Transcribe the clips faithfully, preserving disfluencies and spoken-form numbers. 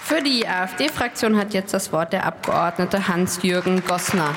Für die AfD-Fraktion hat jetzt das Wort der Abgeordnete Hans-Jürgen Gossner.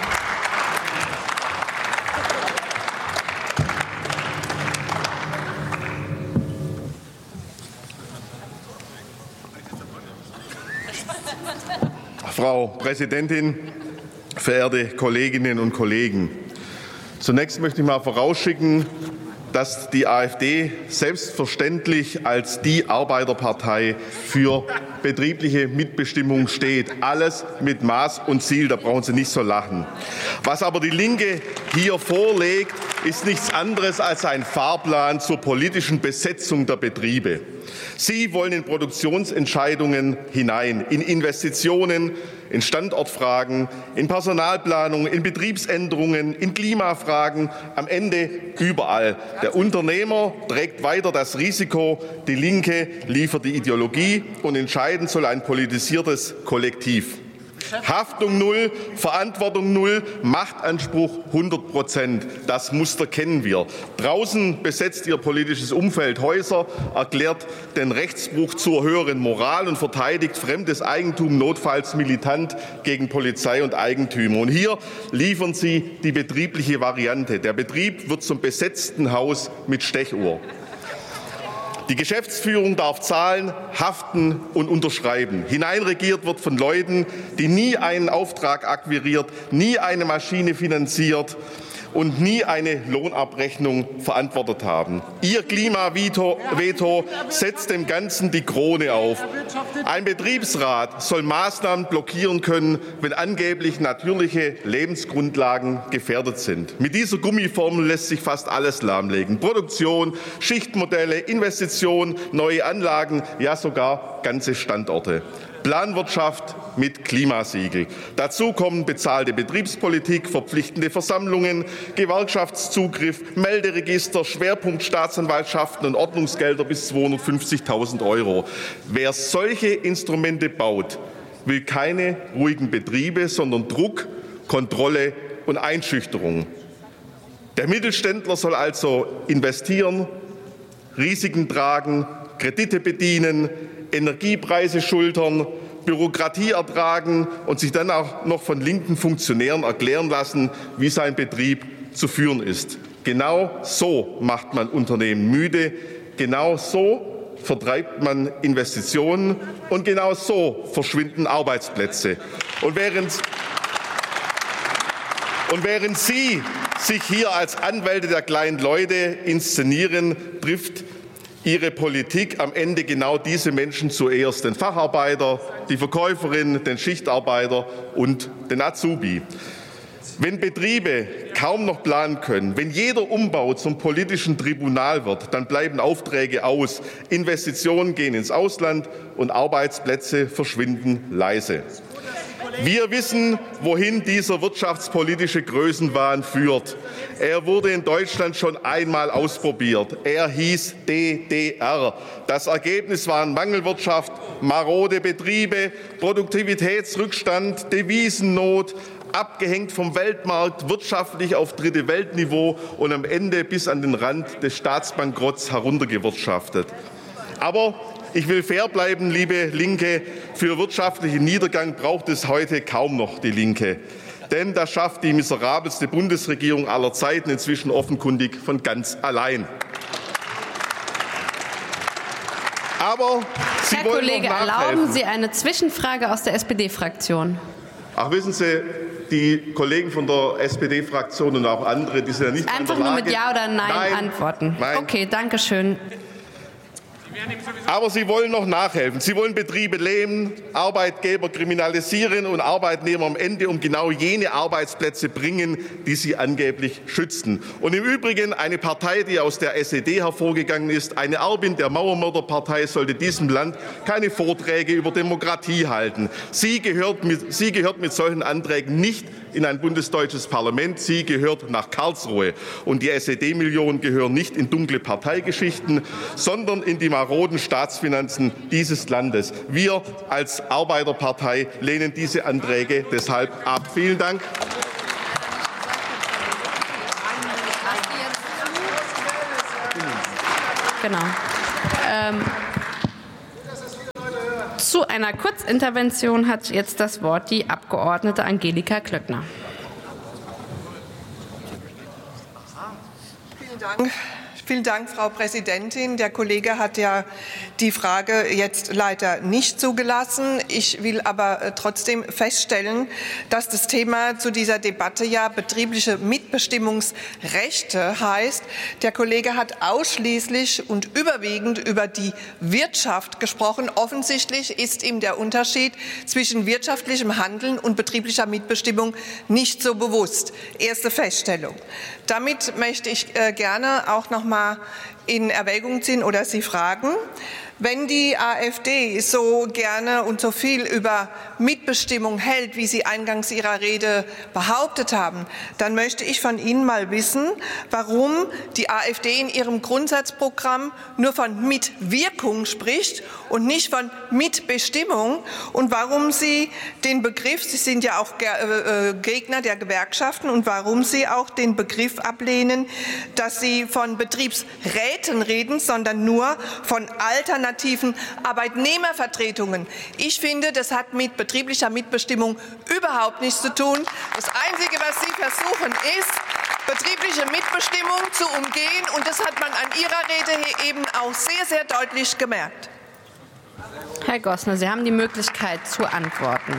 Frau Präsidentin, verehrte Kolleginnen und Kollegen! Zunächst möchte ich mal vorausschicken, dass die AfD selbstverständlich als die Arbeiterpartei für betriebliche Mitbestimmung steht. Alles mit Maß und Ziel, da brauchen Sie nicht so lachen. Was aber die Linke hier vorlegt, ist nichts anderes als ein Fahrplan zur politischen Besetzung der Betriebe. Sie wollen in Produktionsentscheidungen hinein, in Investitionen, in Standortfragen, in Personalplanung, in Betriebsänderungen, in Klimafragen, am Ende überall. Der Unternehmer trägt weiter das Risiko, die Linke liefert die Ideologie und entscheiden soll ein politisiertes Kollektiv. Haftung null, Verantwortung null, Machtanspruch hundert Prozent. Das Muster kennen wir. Draußen besetzt ihr politisches Umfeld Häuser, erklärt den Rechtsbruch zur höheren Moral und verteidigt fremdes Eigentum notfalls militant gegen Polizei und Eigentümer. Und hier liefern sie die betriebliche Variante. Der Betrieb wird zum besetzten Haus mit Stechuhr. Die Geschäftsführung darf zahlen, haften und unterschreiben. Hineinregiert wird von Leuten, die nie einen Auftrag akquiriert, nie eine Maschine finanziert und nie eine Lohnabrechnung verantwortet haben. Ihr Klimaveto setzt dem Ganzen die Krone auf. Ein Betriebsrat soll Maßnahmen blockieren können, wenn angeblich natürliche Lebensgrundlagen gefährdet sind. Mit dieser Gummiformel lässt sich fast alles lahmlegen. Produktion, Schichtmodelle, Investitionen, neue Anlagen, ja sogar ganze Standorte. Planwirtschaft mit Klimasiegel. Dazu kommen bezahlte Betriebspolitik, verpflichtende Versammlungen, Gewerkschaftszugriff, Melderegister, Schwerpunkt Staatsanwaltschaften und Ordnungsgelder bis zweihundertfünfzigtausend Euro. Wer solche Instrumente baut, will keine ruhigen Betriebe, sondern Druck, Kontrolle und Einschüchterung. Der Mittelständler soll also investieren, Risiken tragen, Kredite bedienen, Energiepreise schultern, Bürokratie ertragen und sich dann auch noch von linken Funktionären erklären lassen, wie sein Betrieb zu führen ist. Genau so macht man Unternehmen müde, genau so vertreibt man Investitionen und genau so verschwinden Arbeitsplätze. Und während, und während Sie sich hier als Anwälte der kleinen Leute inszenieren, trifft Ihre Politik am Ende genau diese Menschen zuerst, den Facharbeiter, die Verkäuferin, den Schichtarbeiter und den Azubi. Wenn Betriebe kaum noch planen können, wenn jeder Umbau zum politischen Tribunal wird, dann bleiben Aufträge aus, Investitionen gehen ins Ausland und Arbeitsplätze verschwinden leise. Wir wissen, wohin dieser wirtschaftspolitische Größenwahn führt. Er wurde in Deutschland schon einmal ausprobiert. Er hieß D D R. Das Ergebnis waren Mangelwirtschaft, marode Betriebe, Produktivitätsrückstand, Devisennot, abgehängt vom Weltmarkt, wirtschaftlich auf Dritte-Welt-Niveau und am Ende bis an den Rand des Staatsbankrotts heruntergewirtschaftet. Aber ich will fair bleiben, liebe Linke. Für wirtschaftlichen Niedergang braucht es heute kaum noch die Linke. Denn das schafft die miserabelste Bundesregierung aller Zeiten inzwischen offenkundig von ganz allein. Aber Sie Herr wollen Kollege, noch nachhelfen. erlauben Sie eine Zwischenfrage aus der S P D-Fraktion? Ach, wissen Sie, die Kollegen von der S P D-Fraktion und auch andere, die sind ja nicht Einfach in der nur Lage, mit Ja oder Nein, Nein antworten. Nein. Okay, danke schön. Aber Sie wollen noch nachhelfen. Sie wollen Betriebe lähmen, Arbeitgeber kriminalisieren und Arbeitnehmer am Ende um genau jene Arbeitsplätze bringen, die sie angeblich schützen. Und im Übrigen eine Partei, die aus der S E D hervorgegangen ist, eine Erbin der Mauermörderpartei, sollte diesem Land keine Vorträge über Demokratie halten. Sie gehört mit, sie gehört mit solchen Anträgen nicht in ein bundesdeutsches Parlament. Sie gehört nach Karlsruhe. Und die S E D-Millionen gehören nicht in dunkle Parteigeschichten, sondern in die maroden Staatsfinanzen dieses Landes. Wir als Arbeiterpartei lehnen diese Anträge deshalb ab. Vielen Dank. Genau. Ähm, Zu einer Kurzintervention hat jetzt das Wort die Abgeordnete Angelika Klöckner. Vielen Dank. Vielen Dank, Frau Präsidentin. Der Kollege hat ja die Frage jetzt leider nicht zugelassen. Ich will aber trotzdem feststellen, dass das Thema zu dieser Debatte ja betriebliche Mitbestimmungsrechte heißt. Der Kollege hat ausschließlich und überwiegend über die Wirtschaft gesprochen. Offensichtlich ist ihm der Unterschied zwischen wirtschaftlichem Handeln und betrieblicher Mitbestimmung nicht so bewusst. Erste Feststellung. Damit möchte ich äh, gerne auch noch mal in Erwägung ziehen oder Sie fragen, wenn die AfD so gerne und so viel über Mitbestimmung hält, wie Sie eingangs Ihrer Rede behauptet haben, dann möchte ich von Ihnen mal wissen, warum die AfD in ihrem Grundsatzprogramm nur von Mitwirkung spricht und nicht von Mitbestimmung und warum Sie den Begriff, Sie sind ja auch Gegner der Gewerkschaften, und warum Sie auch den Begriff ablehnen, dass Sie von Betriebsräten reden, sondern nur von alternativen Arbeitnehmervertretungen. Ich finde, das hat mit betrieblicher Mitbestimmung überhaupt nichts zu tun. Das Einzige, was Sie versuchen, ist, betriebliche Mitbestimmung zu umgehen, und das hat man an Ihrer Rede hier eben auch sehr, sehr deutlich gemerkt. Herr Gossner, Sie haben die Möglichkeit zu antworten.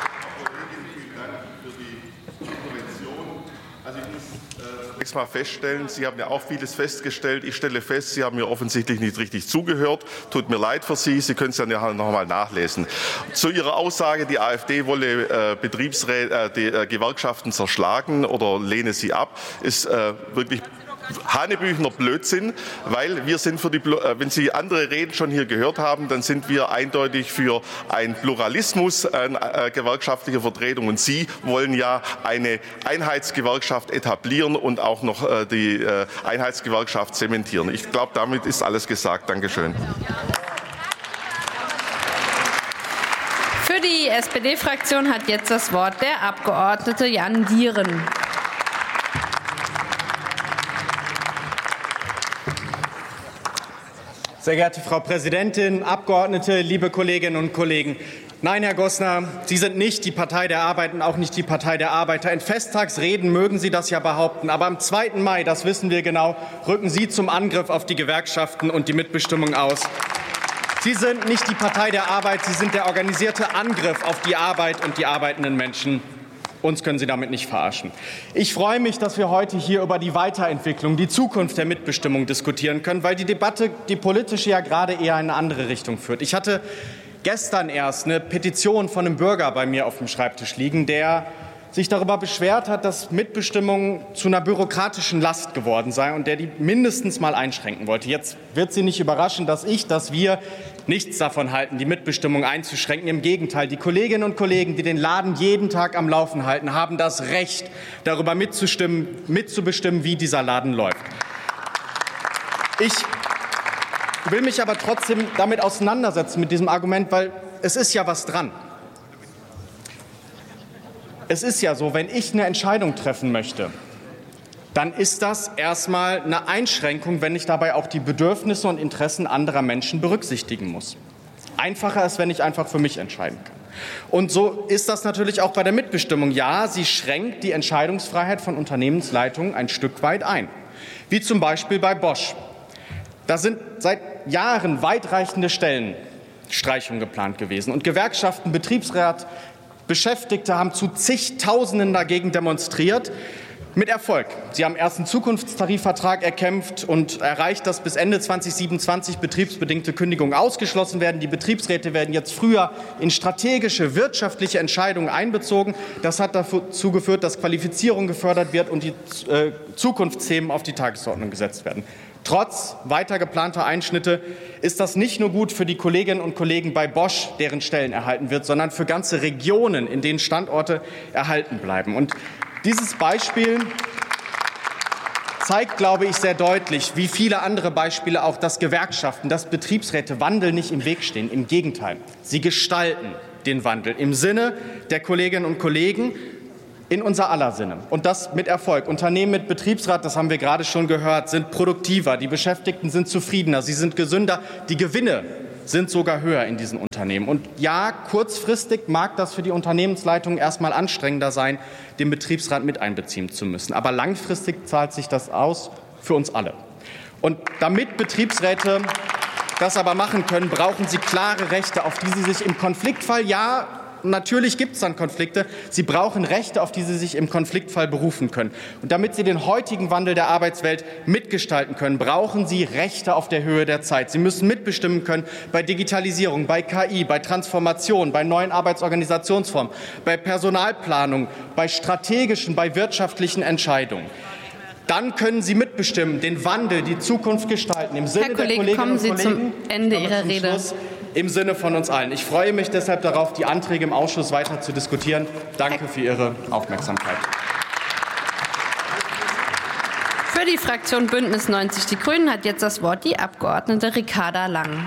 Ich mal feststellen, Sie haben ja auch vieles festgestellt. Ich stelle fest, Sie haben mir offensichtlich nicht richtig zugehört. Tut mir leid für Sie. Sie können es dann ja noch mal nachlesen. Zu Ihrer Aussage, die AfD wolle äh, Betriebsräte, äh, die äh, Gewerkschaften zerschlagen oder lehne sie ab, ist äh, wirklich hanebüchener Blödsinn, weil wir sind für die, wenn Sie andere Reden schon hier gehört haben, dann sind wir eindeutig für einen Pluralismus äh, gewerkschaftlicher Vertretung, und Sie wollen ja eine Einheitsgewerkschaft etablieren und auch noch äh, die äh, Einheitsgewerkschaft zementieren. Ich glaube, damit ist alles gesagt. Dankeschön. Für die S P D-Fraktion hat jetzt das Wort der Abgeordnete Jan Dieren. Sehr geehrte Frau Präsidentin, Abgeordnete, liebe Kolleginnen und Kollegen! Nein, Herr Gossner, Sie sind nicht die Partei der Arbeit und auch nicht die Partei der Arbeiter. In Festtagsreden mögen Sie das ja behaupten, aber am zweiten Mai, das wissen wir genau, rücken Sie zum Angriff auf die Gewerkschaften und die Mitbestimmung aus. Sie sind nicht die Partei der Arbeit, Sie sind der organisierte Angriff auf die Arbeit und die arbeitenden Menschen. Uns können Sie damit nicht verarschen. Ich freue mich, dass wir heute hier über die Weiterentwicklung, die Zukunft der Mitbestimmung diskutieren können, weil die Debatte, die politische, ja gerade eher in eine andere Richtung führt. Ich hatte gestern erst eine Petition von einem Bürger bei mir auf dem Schreibtisch liegen, der sich darüber beschwert hat, dass Mitbestimmung zu einer bürokratischen Last geworden sei und der die mindestens mal einschränken wollte. Jetzt wird Sie nicht überraschen, dass ich, dass wir nichts davon halten, die Mitbestimmung einzuschränken. Im Gegenteil, die Kolleginnen und Kollegen, die den Laden jeden Tag am Laufen halten, haben das Recht, darüber mitzustimmen, mitzubestimmen, wie dieser Laden läuft. Ich will mich aber trotzdem damit auseinandersetzen, mit diesem Argument, weil es ist ja was dran. Es ist ja so, wenn ich eine Entscheidung treffen möchte, dann ist das erstmal eine Einschränkung, wenn ich dabei auch die Bedürfnisse und Interessen anderer Menschen berücksichtigen muss. Einfacher ist, wenn ich einfach für mich entscheiden kann. Und so ist das natürlich auch bei der Mitbestimmung. Ja, sie schränkt die Entscheidungsfreiheit von Unternehmensleitungen ein Stück weit ein. Wie zum Beispiel bei Bosch. Da sind seit Jahren weitreichende Stellenstreichungen geplant gewesen. Und Gewerkschaften, Betriebsrat, Beschäftigte haben zu zigtausenden dagegen demonstriert. Mit Erfolg. Sie haben erst einen Zukunftstarifvertrag erkämpft und erreicht, dass bis Ende zweitausendsiebenundzwanzig betriebsbedingte Kündigungen ausgeschlossen werden. Die Betriebsräte werden jetzt früher in strategische wirtschaftliche Entscheidungen einbezogen. Das hat dazu geführt, dass Qualifizierung gefördert wird und die äh, Zukunftsthemen auf die Tagesordnung gesetzt werden. Trotz weiter geplanter Einschnitte ist das nicht nur gut für die Kolleginnen und Kollegen bei Bosch, deren Stellen erhalten wird, sondern für ganze Regionen, in denen Standorte erhalten bleiben. Und dieses Beispiel zeigt, glaube ich, sehr deutlich, wie viele andere Beispiele auch, dass Gewerkschaften, dass Betriebsräte Wandel nicht im Weg stehen. Im Gegenteil, sie gestalten den Wandel im Sinne der Kolleginnen und Kollegen, in unser aller Sinne. Und das mit Erfolg. Unternehmen mit Betriebsrat, das haben wir gerade schon gehört, sind produktiver, die Beschäftigten sind zufriedener, sie sind gesünder, die Gewinne sind sogar höher in diesen Unternehmen. Und ja, kurzfristig mag das für die Unternehmensleitung erstmal anstrengender sein, den Betriebsrat mit einbeziehen zu müssen. Aber langfristig zahlt sich das aus für uns alle. Und damit Betriebsräte das aber machen können, brauchen sie klare Rechte, auf die sie sich im Konfliktfall, ja, natürlich gibt es dann Konflikte, sie brauchen Rechte, auf die sie sich im Konfliktfall berufen können. Und damit sie den heutigen Wandel der Arbeitswelt mitgestalten können, brauchen sie Rechte auf der Höhe der Zeit. Sie müssen mitbestimmen können bei Digitalisierung, bei K I, bei Transformation, bei neuen Arbeitsorganisationsformen, bei Personalplanung, bei strategischen, bei wirtschaftlichen Entscheidungen. Dann können Sie mitbestimmen, den Wandel, die Zukunft gestalten, im Sinne Herr Kollege, der Kolleginnen kommen Sie und Kollegen, zum Ende Ihrer zum Rede. Schluss, im Sinne von uns allen. Ich freue mich deshalb darauf, die Anträge im Ausschuss weiter zu diskutieren. Danke für Ihre Aufmerksamkeit. Für die Fraktion Bündnis neunzig Die Grünen hat jetzt das Wort die Abgeordnete Ricarda Lang.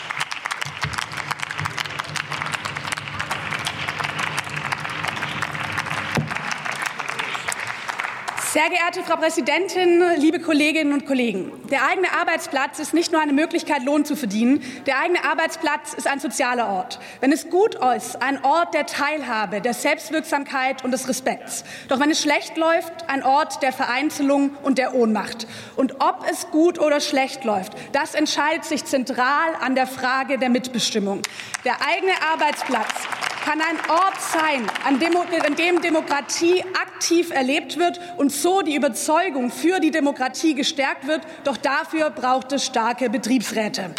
Sehr geehrte Frau Präsidentin, liebe Kolleginnen und Kollegen! Der eigene Arbeitsplatz ist nicht nur eine Möglichkeit, Lohn zu verdienen. Der eigene Arbeitsplatz ist ein sozialer Ort. Wenn es gut ist, ein Ort der Teilhabe, der Selbstwirksamkeit und des Respekts. Doch wenn es schlecht läuft, ein Ort der Vereinzelung und der Ohnmacht. Und ob es gut oder schlecht läuft, das entscheidet sich zentral an der Frage der Mitbestimmung. Der eigene Arbeitsplatz kann ein Ort sein, an dem, an dem Demokratie aktiv erlebt wird und so die Überzeugung für die Demokratie gestärkt wird. Doch dafür braucht es starke Betriebsräte.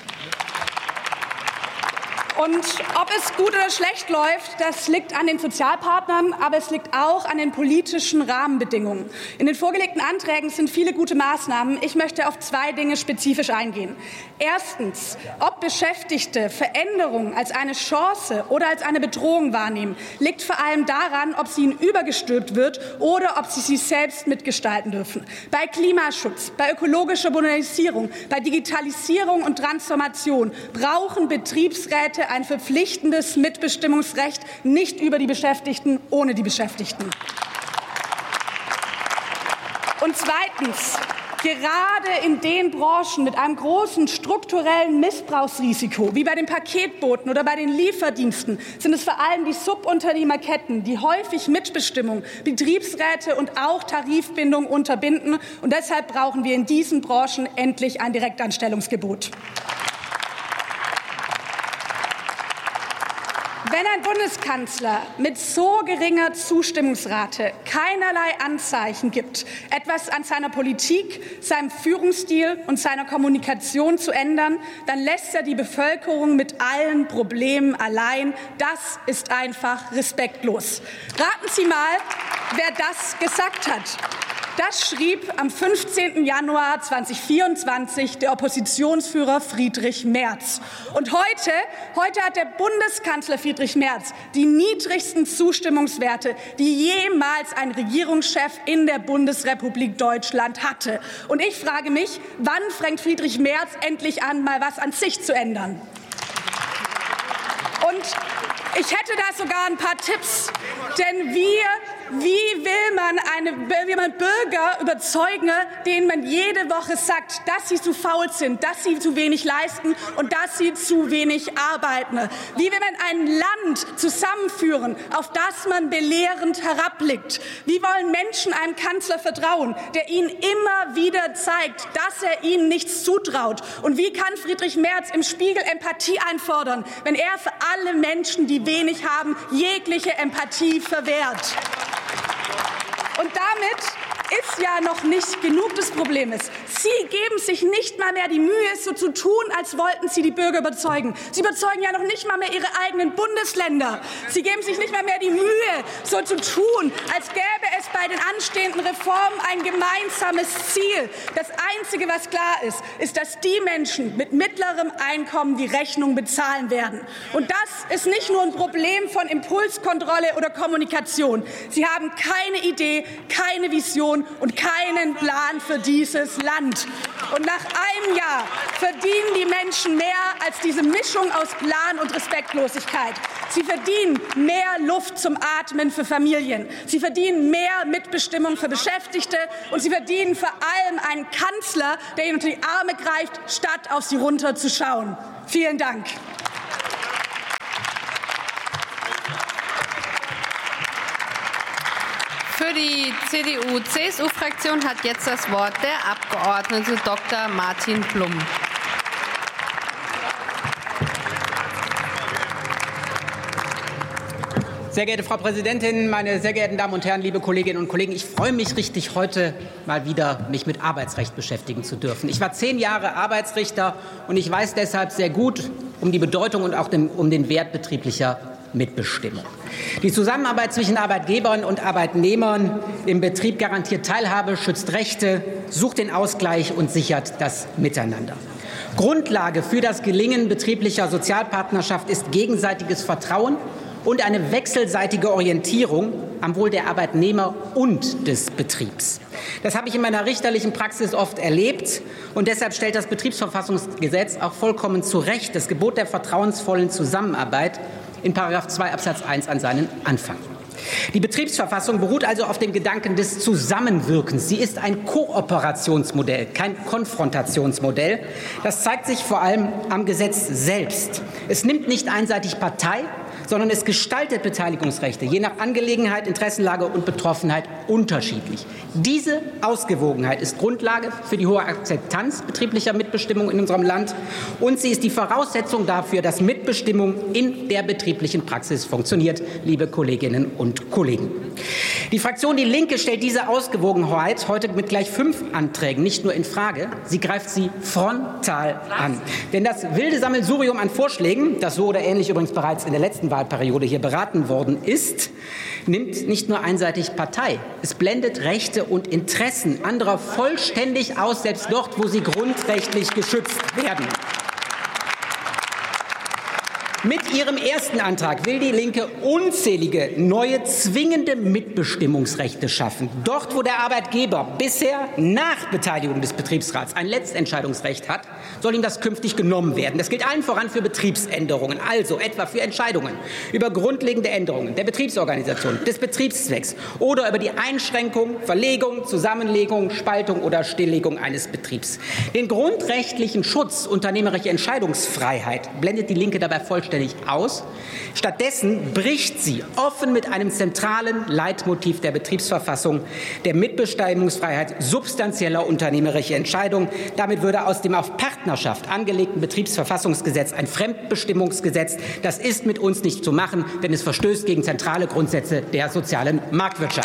Und ob es gut oder schlecht läuft, das liegt an den Sozialpartnern, aber es liegt auch an den politischen Rahmenbedingungen. In den vorgelegten Anträgen sind viele gute Maßnahmen. Ich möchte auf zwei Dinge spezifisch eingehen. Erstens, ob Beschäftigte Veränderungen als eine Chance oder als eine Bedrohung wahrnehmen, liegt vor allem daran, ob sie ihnen übergestülpt wird oder ob sie sie selbst mitgestalten dürfen. Bei Klimaschutz, bei ökologischer Modernisierung, bei Digitalisierung und Transformation brauchen Betriebsräte ein verpflichtendes Mitbestimmungsrecht, nicht über die Beschäftigten, ohne die Beschäftigten. Und zweitens, gerade in den Branchen mit einem großen strukturellen Missbrauchsrisiko, wie bei den Paketboten oder bei den Lieferdiensten, sind es vor allem die Subunternehmerketten, die häufig Mitbestimmung, Betriebsräte und auch Tarifbindung unterbinden. Und deshalb brauchen wir in diesen Branchen endlich ein Direktanstellungsgebot. Wenn ein Bundeskanzler mit so geringer Zustimmungsrate keinerlei Anzeichen gibt, etwas an seiner Politik, seinem Führungsstil und seiner Kommunikation zu ändern, dann lässt er die Bevölkerung mit allen Problemen allein. Das ist einfach respektlos. Raten Sie mal, wer das gesagt hat. Das schrieb am fünfzehnten Januar zweitausendvierundzwanzig der Oppositionsführer Friedrich Merz. Und heute, heute hat der Bundeskanzler Friedrich Merz die niedrigsten Zustimmungswerte, die jemals ein Regierungschef in der Bundesrepublik Deutschland hatte. Und ich frage mich, wann fängt Friedrich Merz endlich an, mal was an sich zu ändern? Und ich hätte da sogar ein paar Tipps, denn wir Wie will man, eine, will man Bürger überzeugen, denen man jede Woche sagt, dass sie zu faul sind, dass sie zu wenig leisten und dass sie zu wenig arbeiten? Wie will man ein Land zusammenführen, auf das man belehrend herabblickt? Wie wollen Menschen einem Kanzler vertrauen, der ihnen immer wieder zeigt, dass er ihnen nichts zutraut? Und wie kann Friedrich Merz im Spiegel Empathie einfordern, wenn er für alle Menschen, die wenig haben, jegliche Empathie verwehrt? Und damit ist ja noch nicht genug des Problems. Sie geben sich nicht mal mehr die Mühe, so zu tun, als wollten Sie die Bürger überzeugen. Sie überzeugen ja noch nicht mal mehr Ihre eigenen Bundesländer. Sie geben sich nicht mal mehr die Mühe, so zu tun, als gäbe es bei den anstehenden Reformen ein gemeinsames Ziel. Das Einzige, was klar ist, ist, dass die Menschen mit mittlerem Einkommen die Rechnung bezahlen werden. Und das ist nicht nur ein Problem von Impulskontrolle oder Kommunikation. Sie haben keine Idee, keine Vision Vision und keinen Plan für dieses Land. Und nach einem Jahr verdienen die Menschen mehr als diese Mischung aus Plan und Respektlosigkeit. Sie verdienen mehr Luft zum Atmen für Familien. Sie verdienen mehr Mitbestimmung für Beschäftigte. Und sie verdienen vor allem einen Kanzler, der ihnen unter die Arme greift, statt auf sie runterzuschauen. Vielen Dank. Für die C D U-C S U-Fraktion hat jetzt das Wort der Abgeordnete Doktor Martin Blum. Sehr geehrte Frau Präsidentin, meine sehr geehrten Damen und Herren, liebe Kolleginnen und Kollegen! Ich freue mich richtig, heute mal wieder mich mit Arbeitsrecht beschäftigen zu dürfen. Ich war zehn Jahre Arbeitsrichter und ich weiß deshalb sehr gut um die Bedeutung und auch den, um den Wert betrieblicher Mitbestimmung. Die Zusammenarbeit zwischen Arbeitgebern und Arbeitnehmern im Betrieb garantiert Teilhabe, schützt Rechte, sucht den Ausgleich und sichert das Miteinander. Grundlage für das Gelingen betrieblicher Sozialpartnerschaft ist gegenseitiges Vertrauen und eine wechselseitige Orientierung am Wohl der Arbeitnehmer und des Betriebs. Das habe ich in meiner richterlichen Praxis oft erlebt, und deshalb stellt das Betriebsverfassungsgesetz auch vollkommen zu Recht das Gebot der vertrauensvollen Zusammenarbeit in Paragraph zwei Absatz eins an seinen Anfang. Die Betriebsverfassung beruht also auf dem Gedanken des Zusammenwirkens. Sie ist ein Kooperationsmodell, kein Konfrontationsmodell. Das zeigt sich vor allem am Gesetz selbst. Es nimmt nicht einseitig Partei, sondern es gestaltet Beteiligungsrechte je nach Angelegenheit, Interessenlage und Betroffenheit unterschiedlich. Diese Ausgewogenheit ist Grundlage für die hohe Akzeptanz betrieblicher Mitbestimmung in unserem Land, und sie ist die Voraussetzung dafür, dass Mitbestimmung in der betrieblichen Praxis funktioniert, liebe Kolleginnen und Kollegen. Die Fraktion Die Linke stellt diese Ausgewogenheit heute mit gleich fünf Anträgen nicht nur in Frage, sie greift sie frontal an. Denn das wilde Sammelsurium an Vorschlägen, das so oder ähnlich übrigens bereits in der letzten Wahlperiode hier beraten worden ist, nimmt nicht nur einseitig Partei. Es blendet Rechte und Interessen anderer vollständig aus, selbst dort, wo sie grundrechtlich geschützt werden. Mit ihrem ersten Antrag will die Linke unzählige neue zwingende Mitbestimmungsrechte schaffen. Dort, wo der Arbeitgeber bisher nach Beteiligung des Betriebsrats ein Letztentscheidungsrecht hat, soll ihm das künftig genommen werden. Das gilt allen voran für Betriebsänderungen, also etwa für Entscheidungen über grundlegende Änderungen der Betriebsorganisation, des Betriebszwecks oder über die Einschränkung, Verlegung, Zusammenlegung, Spaltung oder Stilllegung eines Betriebs. Den grundrechtlichen Schutz unternehmerischer Entscheidungsfreiheit blendet die Linke dabei vollständig aus. Stattdessen bricht sie offen mit einem zentralen Leitmotiv der Betriebsverfassung, der Mitbestimmungsfreiheit substanzieller unternehmerischer Entscheidungen. Damit würde aus dem auf Partnerschaft angelegten Betriebsverfassungsgesetz ein Fremdbestimmungsgesetz. Das ist mit uns nicht zu machen, denn es verstößt gegen zentrale Grundsätze der sozialen Marktwirtschaft.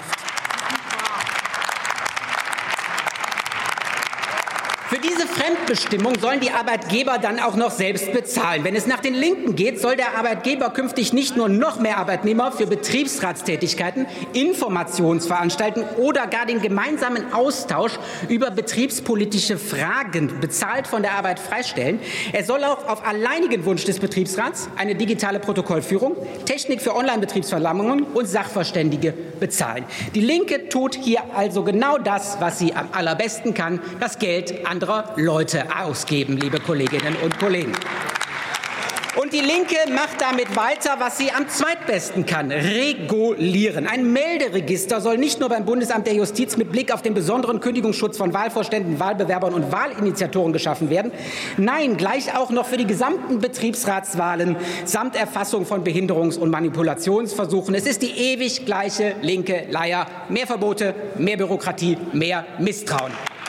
Für diese Fremdbestimmung sollen die Arbeitgeber dann auch noch selbst bezahlen. Wenn es nach den Linken geht, soll der Arbeitgeber künftig nicht nur noch mehr Arbeitnehmer für Betriebsratstätigkeiten, Informationsveranstaltungen oder gar den gemeinsamen Austausch über betriebspolitische Fragen bezahlt von der Arbeit freistellen. Er soll auch auf alleinigen Wunsch des Betriebsrats eine digitale Protokollführung, Technik für Online-Betriebsversammlungen und Sachverständige bezahlen. Die Linke tut hier also genau das, was sie am allerbesten kann, das Geld anderer Leute ausgeben, liebe Kolleginnen und Kollegen. Und die Linke macht damit weiter, was sie am zweitbesten kann: regulieren. Ein Melderegister soll nicht nur beim Bundesamt der Justiz mit Blick auf den besonderen Kündigungsschutz von Wahlvorständen, Wahlbewerbern und Wahlinitiatoren geschaffen werden. Nein, gleich auch noch für die gesamten Betriebsratswahlen samt Erfassung von Behinderungs- und Manipulationsversuchen. Es ist die ewig gleiche linke Leier: mehr Verbote, mehr Bürokratie, mehr Misstrauen.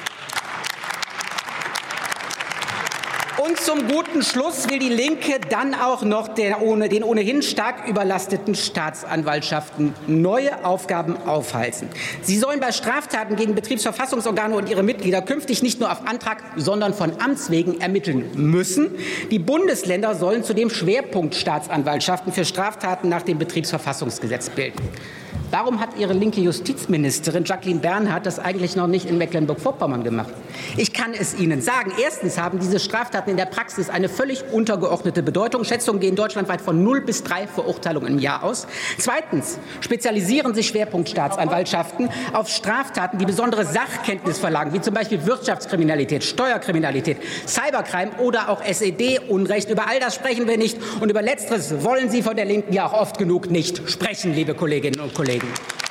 Und zum guten Schluss will die Linke dann auch noch den, ohne, den ohnehin stark überlasteten Staatsanwaltschaften neue Aufgaben aufhalsen. Sie sollen bei Straftaten gegen Betriebsverfassungsorgane und ihre Mitglieder künftig nicht nur auf Antrag, sondern von Amts wegen ermitteln müssen. Die Bundesländer sollen zudem Schwerpunktstaatsanwaltschaften für Straftaten nach dem Betriebsverfassungsgesetz bilden. Warum hat Ihre linke Justizministerin Jacqueline Bernhard das eigentlich noch nicht in Mecklenburg-Vorpommern gemacht? Ich kann es Ihnen sagen. Erstens haben diese Straftaten in der Praxis eine völlig untergeordnete Bedeutung. Schätzungen gehen deutschlandweit von null bis drei Verurteilungen im Jahr aus. Zweitens spezialisieren sich Schwerpunktstaatsanwaltschaften auf Straftaten, die besondere Sachkenntnis verlangen, wie zum Beispiel Wirtschaftskriminalität, Steuerkriminalität, Cybercrime oder auch S E D-Unrecht. Über all das sprechen wir nicht. Und über Letzteres wollen Sie von der Linken ja auch oft genug nicht sprechen, liebe Kolleginnen und Kollegen.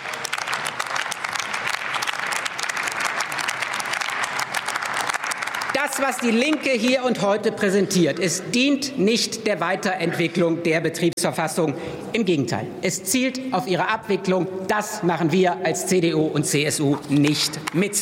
Das, was die Linke hier und heute präsentiert, es dient nicht der Weiterentwicklung der Betriebsverfassung. Im Gegenteil, es zielt auf ihre Abwicklung. Das machen wir als C D U und C S U nicht mit.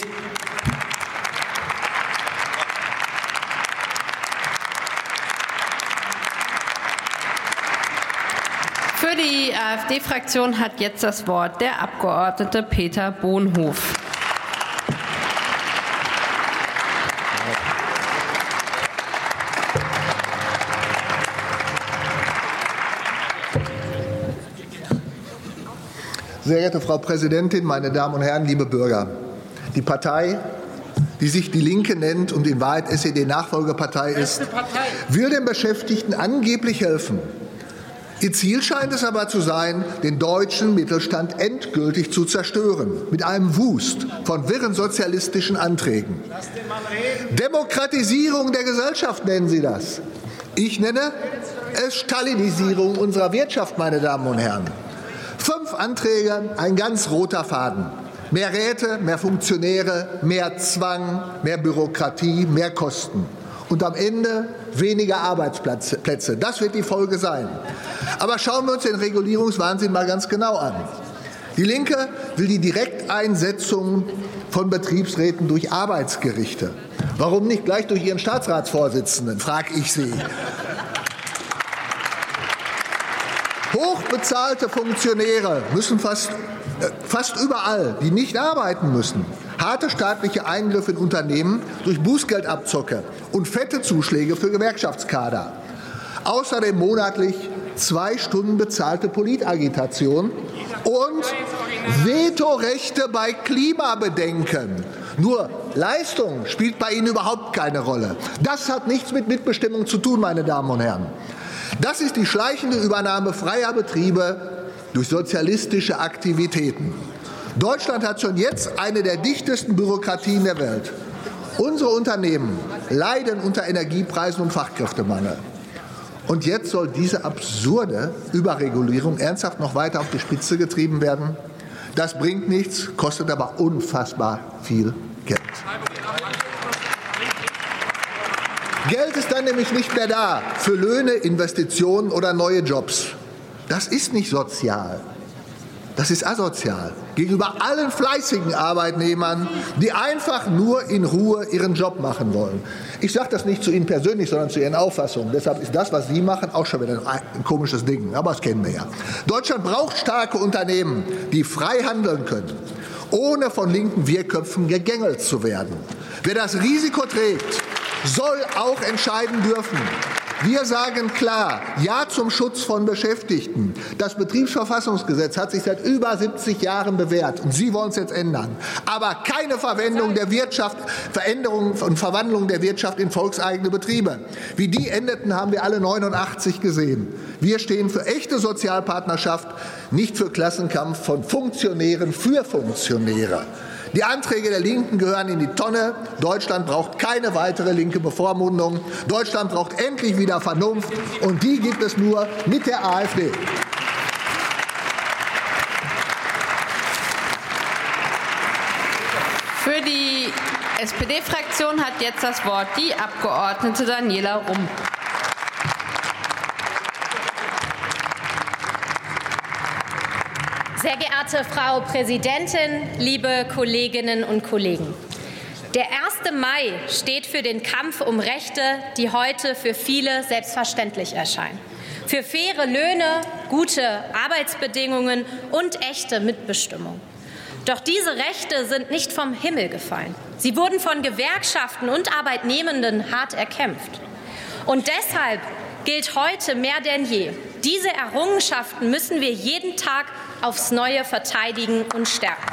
Für die AfD-Fraktion hat jetzt das Wort der Abgeordnete Peter Bonhof. Sehr geehrte Frau Präsidentin, meine Damen und Herren, liebe Bürger! Die Partei, die sich Die Linke nennt und in Wahrheit S E D-Nachfolgepartei ist, will den Beschäftigten angeblich helfen. Ihr Ziel scheint es aber zu sein, den deutschen Mittelstand endgültig zu zerstören, mit einem Wust von wirren sozialistischen Anträgen. Demokratisierung der Gesellschaft nennen Sie das. Ich nenne es Stalinisierung unserer Wirtschaft, meine Damen und Herren. Fünf Anträge, ein ganz roter Faden. Mehr Räte, mehr Funktionäre, mehr Zwang, mehr Bürokratie, mehr Kosten. Und am Ende weniger Arbeitsplätze. Das wird die Folge sein. Aber schauen wir uns den Regulierungswahnsinn mal ganz genau an. Die Linke will die Direkteinsetzung von Betriebsräten durch Arbeitsgerichte. Warum nicht gleich durch ihren Staatsratsvorsitzenden, frage ich Sie. Hochbezahlte Funktionäre müssen fast, äh, fast überall, die nicht arbeiten müssen, harte staatliche Eingriffe in Unternehmen durch Bußgeldabzocke und fette Zuschläge für Gewerkschaftskader. Außerdem monatlich zwei Stunden bezahlte Politagitation und Vetorechte bei Klimabedenken. Nur Leistung spielt bei Ihnen überhaupt keine Rolle. Das hat nichts mit Mitbestimmung zu tun, meine Damen und Herren. Das ist die schleichende Übernahme freier Betriebe durch sozialistische Aktivitäten. Deutschland hat schon jetzt eine der dichtesten Bürokratien der Welt. Unsere Unternehmen leiden unter Energiepreisen und Fachkräftemangel. Und jetzt soll diese absurde Überregulierung ernsthaft noch weiter auf die Spitze getrieben werden? Das bringt nichts, kostet aber unfassbar viel Geld. Geld ist dann nämlich nicht mehr da für Löhne, Investitionen oder neue Jobs. Das ist nicht sozial. Das ist asozial gegenüber allen fleißigen Arbeitnehmern, die einfach nur in Ruhe ihren Job machen wollen. Ich sage das nicht zu Ihnen persönlich, sondern zu Ihren Auffassungen. Deshalb ist das, was Sie machen, auch schon wieder ein komisches Ding. Aber das kennen wir ja. Deutschland braucht starke Unternehmen, die frei handeln können, ohne von linken Wirrköpfen gegängelt zu werden. Wer das Risiko trägt, soll auch entscheiden dürfen. Wir sagen klar Ja zum Schutz von Beschäftigten. Das Betriebsverfassungsgesetz hat sich seit über siebzig Jahren bewährt, und Sie wollen es jetzt ändern. Aber keine Verwendung der Wirtschaft, Veränderung und Verwandlung der Wirtschaft in volkseigene Betriebe. Wie die endeten, haben wir alle neunundachtzig gesehen. Wir stehen für echte Sozialpartnerschaft, nicht für Klassenkampf von Funktionären für Funktionäre. Die Anträge der Linken gehören in die Tonne. Deutschland braucht keine weitere linke Bevormundung. Deutschland braucht endlich wieder Vernunft, und die gibt es nur mit der AfD. Für die S P D-Fraktion hat jetzt das Wort die Abgeordnete Daniela Rump. Sehr geehrte Frau Präsidentin, liebe Kolleginnen und Kollegen! Der erste Mai steht für den Kampf um Rechte, die heute für viele selbstverständlich erscheinen. Für faire Löhne, gute Arbeitsbedingungen und echte Mitbestimmung. Doch diese Rechte sind nicht vom Himmel gefallen. Sie wurden von Gewerkschaften und Arbeitnehmenden hart erkämpft. Und deshalb gilt heute mehr denn je. Diese Errungenschaften müssen wir jeden Tag aufs Neue verteidigen und stärken.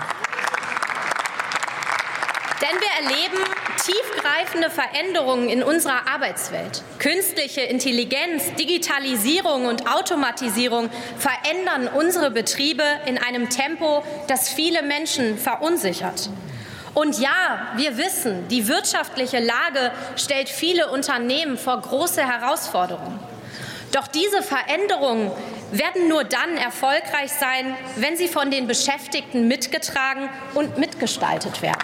Denn wir erleben tiefgreifende Veränderungen in unserer Arbeitswelt. Künstliche Intelligenz, Digitalisierung und Automatisierung verändern unsere Betriebe in einem Tempo, das viele Menschen verunsichert. Und ja, wir wissen, die wirtschaftliche Lage stellt viele Unternehmen vor große Herausforderungen. Doch diese Veränderungen werden nur dann erfolgreich sein, wenn sie von den Beschäftigten mitgetragen und mitgestaltet werden.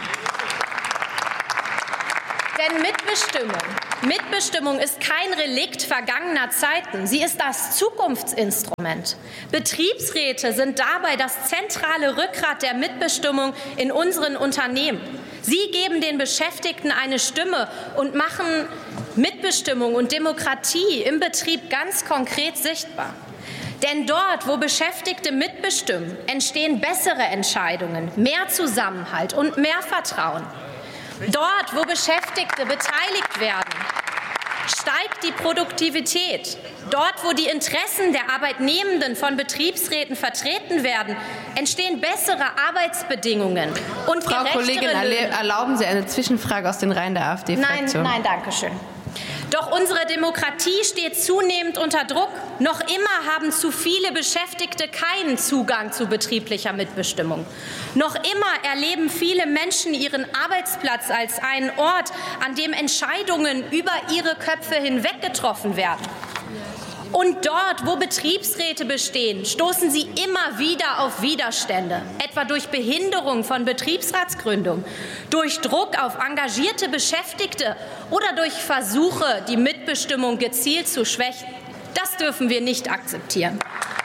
Denn Mitbestimmung, Mitbestimmung ist kein Relikt vergangener Zeiten. Sie ist das Zukunftsinstrument. Betriebsräte sind dabei das zentrale Rückgrat der Mitbestimmung in unseren Unternehmen. Sie geben den Beschäftigten eine Stimme und machen Mitbestimmung und Demokratie im Betrieb ganz konkret sichtbar. Denn dort, wo Beschäftigte mitbestimmen, entstehen bessere Entscheidungen, mehr Zusammenhalt und mehr Vertrauen. Dort, wo Beschäftigte beteiligt werden, steigt die Produktivität. Dort, wo die Interessen der Arbeitnehmenden von Betriebsräten vertreten werden, entstehen bessere Arbeitsbedingungen und Frau Kollegin, Löhne. Erlauben Sie eine Zwischenfrage aus den Reihen der AfD-Fraktion? Nein, nein, danke schön. Doch unsere Demokratie steht zunehmend unter Druck. Noch immer haben zu viele Beschäftigte keinen Zugang zu betrieblicher Mitbestimmung. Noch immer erleben viele Menschen ihren Arbeitsplatz als einen Ort, an dem Entscheidungen über ihre Köpfe hinweg getroffen werden. Und dort, wo Betriebsräte bestehen, stoßen sie immer wieder auf Widerstände, etwa durch Behinderung von Betriebsratsgründung, durch Druck auf engagierte Beschäftigte oder durch Versuche, die Mitbestimmung gezielt zu schwächen. Das dürfen wir nicht akzeptieren.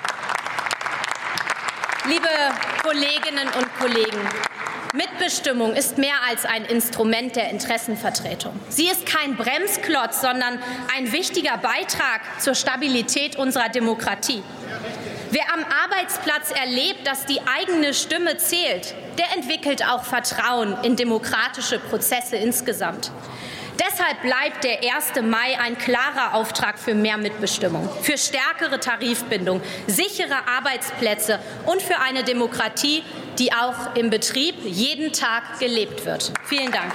Liebe Kolleginnen und Kollegen, Mitbestimmung ist mehr als ein Instrument der Interessenvertretung. Sie ist kein Bremsklotz, sondern ein wichtiger Beitrag zur Stabilität unserer Demokratie. Wer am Arbeitsplatz erlebt, dass die eigene Stimme zählt, der entwickelt auch Vertrauen in demokratische Prozesse insgesamt. Deshalb bleibt der erste Mai ein klarer Auftrag für mehr Mitbestimmung, für stärkere Tarifbindung, sichere Arbeitsplätze und für eine Demokratie, die auch im Betrieb jeden Tag gelebt wird. Vielen Dank.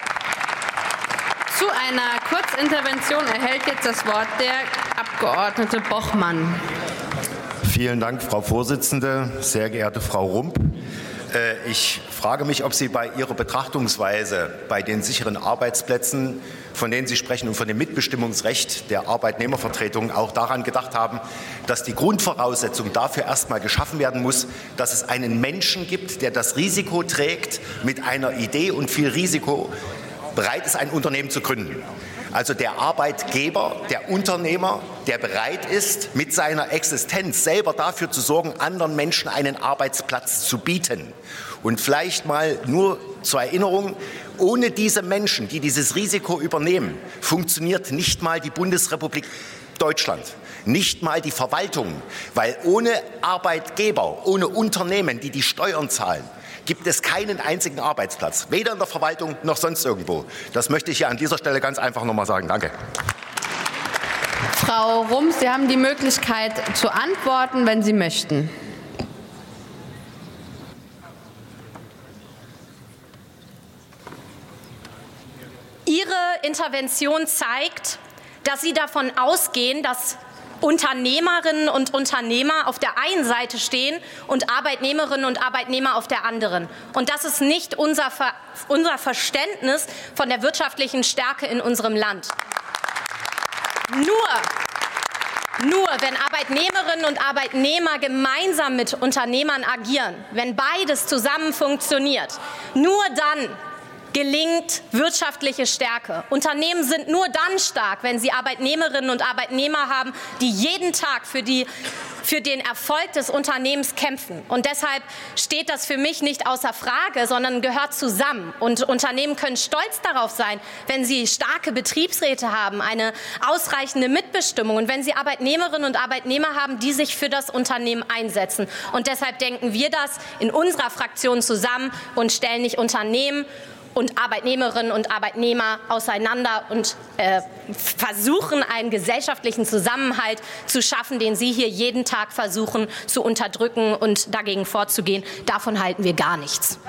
Zu einer Kurzintervention erhält jetzt das Wort der Abgeordnete Bochmann. Vielen Dank, Frau Vorsitzende. Sehr geehrte Frau Rump. Ich frage mich, ob Sie bei Ihrer Betrachtungsweise bei den sicheren Arbeitsplätzen, von denen Sie sprechen, und von dem Mitbestimmungsrecht der Arbeitnehmervertretung auch daran gedacht haben, dass die Grundvoraussetzung dafür erst mal geschaffen werden muss, dass es einen Menschen gibt, der das Risiko trägt, mit einer Idee und viel Risiko bereit ist, ein Unternehmen zu gründen. Also der Arbeitgeber, der Unternehmer, der bereit ist, mit seiner Existenz selber dafür zu sorgen, anderen Menschen einen Arbeitsplatz zu bieten. Und vielleicht mal nur zur Erinnerung, ohne diese Menschen, die dieses Risiko übernehmen, funktioniert nicht mal die Bundesrepublik Deutschland, nicht mal die Verwaltung, weil ohne Arbeitgeber, ohne Unternehmen, die die Steuern zahlen, gibt es keinen einzigen Arbeitsplatz, weder in der Verwaltung noch sonst irgendwo. Das möchte ich hier an dieser Stelle ganz einfach noch mal sagen. Danke. Frau Rump, Sie haben die Möglichkeit zu antworten, wenn Sie möchten. Ihre Intervention zeigt, dass Sie davon ausgehen, dass Unternehmerinnen und Unternehmer auf der einen Seite stehen und Arbeitnehmerinnen und Arbeitnehmer auf der anderen. Und das ist nicht unser, Ver- unser Verständnis von der wirtschaftlichen Stärke in unserem Land. Nur, nur wenn Arbeitnehmerinnen und Arbeitnehmer gemeinsam mit Unternehmern agieren, wenn beides zusammen funktioniert, nur dann gelingt wirtschaftliche Stärke. Unternehmen sind nur dann stark, wenn sie Arbeitnehmerinnen und Arbeitnehmer haben, die jeden Tag für, die, für den Erfolg des Unternehmens kämpfen. Und deshalb steht das für mich nicht außer Frage, sondern gehört zusammen. Und Unternehmen können stolz darauf sein, wenn sie starke Betriebsräte haben, eine ausreichende Mitbestimmung und wenn sie Arbeitnehmerinnen und Arbeitnehmer haben, die sich für das Unternehmen einsetzen. Und deshalb denken wir das in unserer Fraktion zusammen und stellen nicht Unternehmen und Arbeitnehmerinnen und Arbeitnehmer auseinander und äh, versuchen, einen gesellschaftlichen Zusammenhalt zu schaffen, den Sie hier jeden Tag versuchen zu unterdrücken und dagegen vorzugehen. Davon halten wir gar nichts.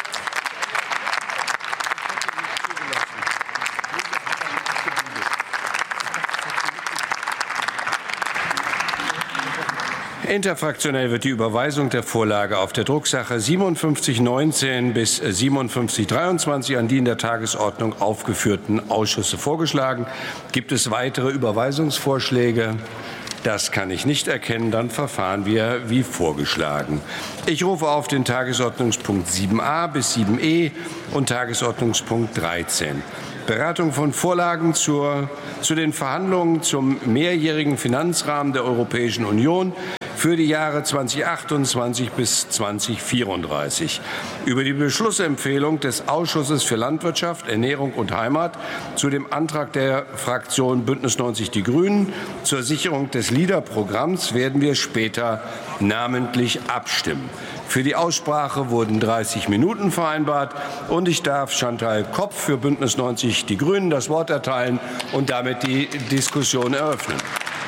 Interfraktionell wird die Überweisung der Vorlage auf der Drucksache siebenundfünfzig neunzehn bis siebenundfünfzig dreiundzwanzig an die in der Tagesordnung aufgeführten Ausschüsse vorgeschlagen. Gibt es weitere Überweisungsvorschläge? Das kann ich nicht erkennen. Dann verfahren wir wie vorgeschlagen. Ich rufe auf den Tagesordnungspunkt sieben a bis sieben e und Tagesordnungspunkt dreizehn. Beratung von Vorlagen zur, zu den Verhandlungen zum mehrjährigen Finanzrahmen der Europäischen Union für die Jahre zweitausendachtundzwanzig bis zweitausendvierunddreißig. Über die Beschlussempfehlung des Ausschusses für Landwirtschaft, Ernährung und Heimat zu dem Antrag der Fraktion Bündnis neunzig Die Grünen zur Sicherung des LEADER-Programms werden wir später namentlich abstimmen. Für die Aussprache wurden dreißig Minuten vereinbart und ich darf Chantal Kopf für Bündnis neunzig Die Grünen das Wort erteilen und damit die Diskussion eröffnen.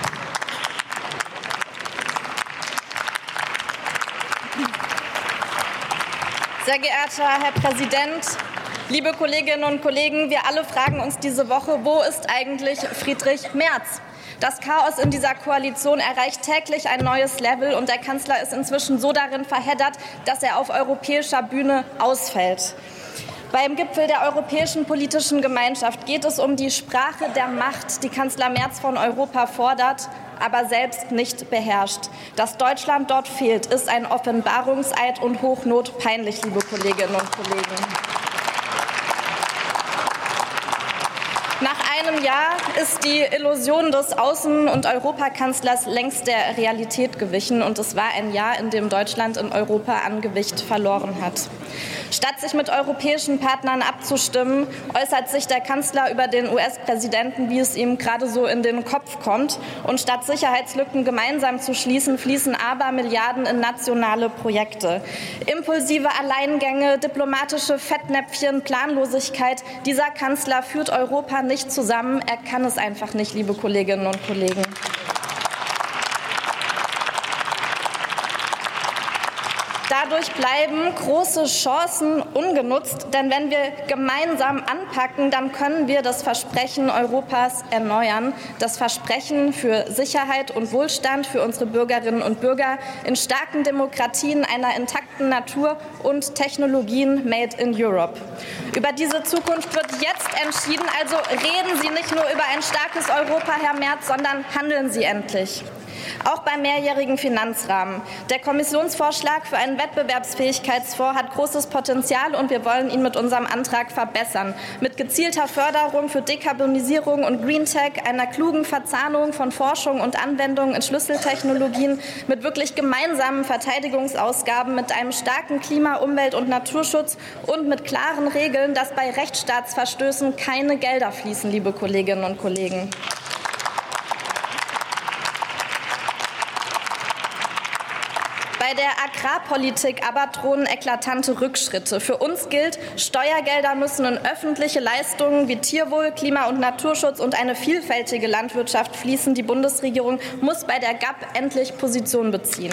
Sehr geehrter Herr Präsident, liebe Kolleginnen und Kollegen, wir alle fragen uns diese Woche, wo ist eigentlich Friedrich Merz? Das Chaos in dieser Koalition erreicht täglich ein neues Level und der Kanzler ist inzwischen so darin verheddert, dass er auf europäischer Bühne ausfällt. Beim Gipfel der Europäischen Politischen Gemeinschaft geht es um die Sprache der Macht, die Kanzler Merz von Europa fordert, aber selbst nicht beherrscht. Dass Deutschland dort fehlt, ist ein Offenbarungseid und Hochnot peinlich, liebe Kolleginnen und Kollegen. Nach einem Jahr ist die Illusion des Außen- und Europakanzlers längst der Realität gewichen und es war ein Jahr, in dem Deutschland in Europa an Gewicht verloren hat. Statt sich mit europäischen Partnern abzustimmen, äußert sich der Kanzler über den U S-Präsidenten, wie es ihm gerade so in den Kopf kommt. Und statt Sicherheitslücken gemeinsam zu schließen, fließen aber Milliarden in nationale Projekte. Impulsive Alleingänge, diplomatische Fettnäpfchen, Planlosigkeit. Dieser Kanzler führt Europa nicht zusammen. Er kann es einfach nicht, liebe Kolleginnen und Kollegen. Dadurch bleiben große Chancen ungenutzt, denn wenn wir gemeinsam anpacken, dann können wir das Versprechen Europas erneuern, das Versprechen für Sicherheit und Wohlstand für unsere Bürgerinnen und Bürger in starken Demokratien, einer intakten Natur und Technologien made in Europe. Über diese Zukunft wird jetzt entschieden, also reden Sie nicht nur über ein starkes Europa, Herr Merz, sondern handeln Sie endlich. Auch beim mehrjährigen Finanzrahmen. Der Kommissionsvorschlag für einen Wettbewerbsfähigkeitsfonds hat großes Potenzial und wir wollen ihn mit unserem Antrag verbessern. Mit gezielter Förderung für Dekarbonisierung und Green Tech, einer klugen Verzahnung von Forschung und Anwendung in Schlüsseltechnologien, mit wirklich gemeinsamen Verteidigungsausgaben, mit einem starken Klima-, Umwelt- und Naturschutz und mit klaren Regeln, dass bei Rechtsstaatsverstößen keine Gelder fließen, liebe Kolleginnen und Kollegen. Bei der Agrarpolitik aber drohen eklatante Rückschritte. Für uns gilt, Steuergelder müssen in öffentliche Leistungen wie Tierwohl, Klima- und Naturschutz und eine vielfältige Landwirtschaft fließen. Die Bundesregierung muss bei der G A P endlich Position beziehen.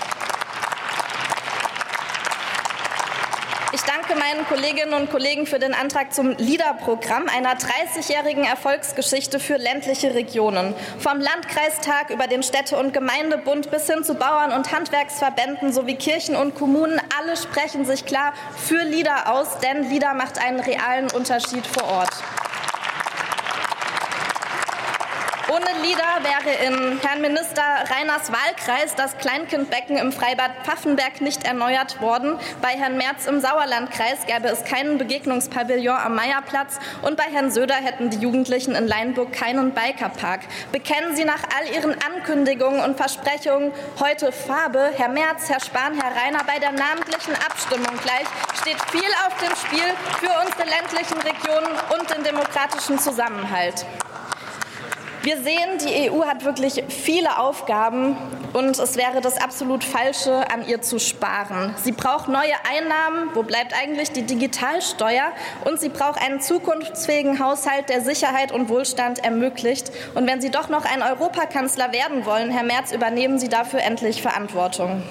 Ich danke meinen Kolleginnen und Kollegen für den Antrag zum LEADER-Programm, einer dreißigjährigen Erfolgsgeschichte für ländliche Regionen. Vom Landkreistag über den Städte- und Gemeindebund bis hin zu Bauern- und Handwerksverbänden sowie Kirchen und Kommunen, alle sprechen sich klar für LEADER aus, denn LEADER macht einen realen Unterschied vor Ort. Ohne LEADER wäre in Herrn Minister Reiners Wahlkreis das Kleinkindbecken im Freibad Pfaffenberg nicht erneuert worden. Bei Herrn Merz im Sauerlandkreis gäbe es keinen Begegnungspavillon am Meierplatz und bei Herrn Söder hätten die Jugendlichen in Leinburg keinen Bikerpark. Bekennen Sie nach all Ihren Ankündigungen und Versprechungen heute Farbe. Herr Merz, Herr Spahn, Herr Reiner, bei der namentlichen Abstimmung gleich steht viel auf dem Spiel für unsere ländlichen Regionen und den demokratischen Zusammenhalt. Wir sehen, die E U hat wirklich viele Aufgaben und es wäre das absolut Falsche, an ihr zu sparen. Sie braucht neue Einnahmen. Wo bleibt eigentlich die Digitalsteuer? Und sie braucht einen zukunftsfähigen Haushalt, der Sicherheit und Wohlstand ermöglicht. Und wenn Sie doch noch ein Europakanzler werden wollen, Herr Merz, übernehmen Sie dafür endlich Verantwortung.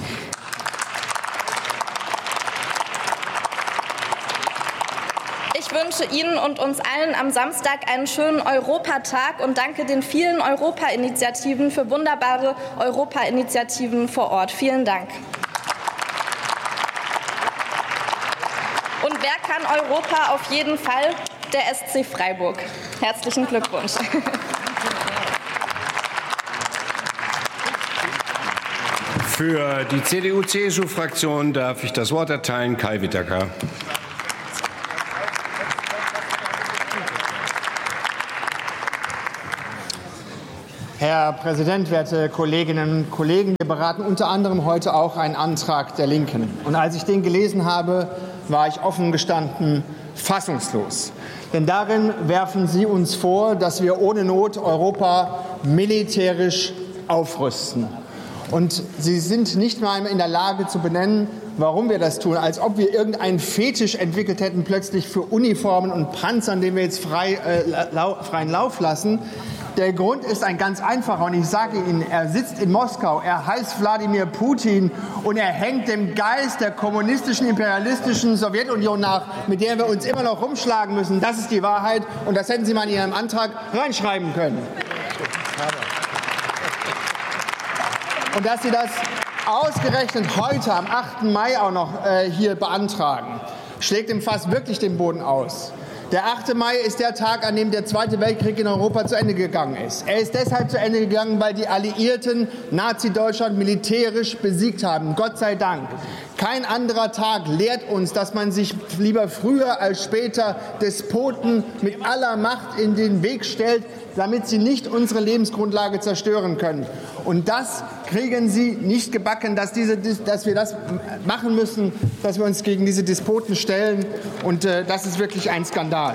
Ich wünsche Ihnen und uns allen am Samstag einen schönen Europatag und danke den vielen Europa-Initiativen für wunderbare Europa-Initiativen vor Ort. Vielen Dank. Und wer kann Europa auf jeden Fall? Der S C Freiburg. Herzlichen Glückwunsch. Für die C D U C S U-Fraktion darf ich das Wort erteilen. Kai Whittaker. Herr Präsident, werte Kolleginnen und Kollegen! Wir beraten unter anderem heute auch einen Antrag der Linken. Und als ich den gelesen habe, war ich offen gestanden fassungslos. Denn darin werfen Sie uns vor, dass wir ohne Not Europa militärisch aufrüsten. Und Sie sind nicht mal in der Lage zu benennen, warum wir das tun, als ob wir irgendeinen Fetisch entwickelt hätten, plötzlich für Uniformen und Panzern, den wir jetzt frei, äh, lau, freien Lauf lassen. Der Grund ist ein ganz einfacher und ich sage Ihnen, er sitzt in Moskau, er heißt Wladimir Putin und er hängt dem Geist der kommunistischen, imperialistischen Sowjetunion nach, mit der wir uns immer noch rumschlagen müssen. Das ist die Wahrheit und das hätten Sie mal in Ihrem Antrag reinschreiben können. Und dass Sie das ausgerechnet heute, am achten Mai, auch noch äh, hier beantragen, schlägt im Fass wirklich den Boden aus. Der achte Mai ist der Tag, an dem der Zweite Weltkrieg in Europa zu Ende gegangen ist. Er ist deshalb zu Ende gegangen, weil die Alliierten Nazi-Deutschland militärisch besiegt haben. Gott sei Dank. Kein anderer Tag lehrt uns, dass man sich lieber früher als später Despoten mit aller Macht in den Weg stellt, damit sie nicht unsere Lebensgrundlage zerstören können. Und das kriegen Sie nicht gebacken, dass, diese, dass wir das machen müssen, dass wir uns gegen diese Despoten stellen. Und äh, das ist wirklich ein Skandal.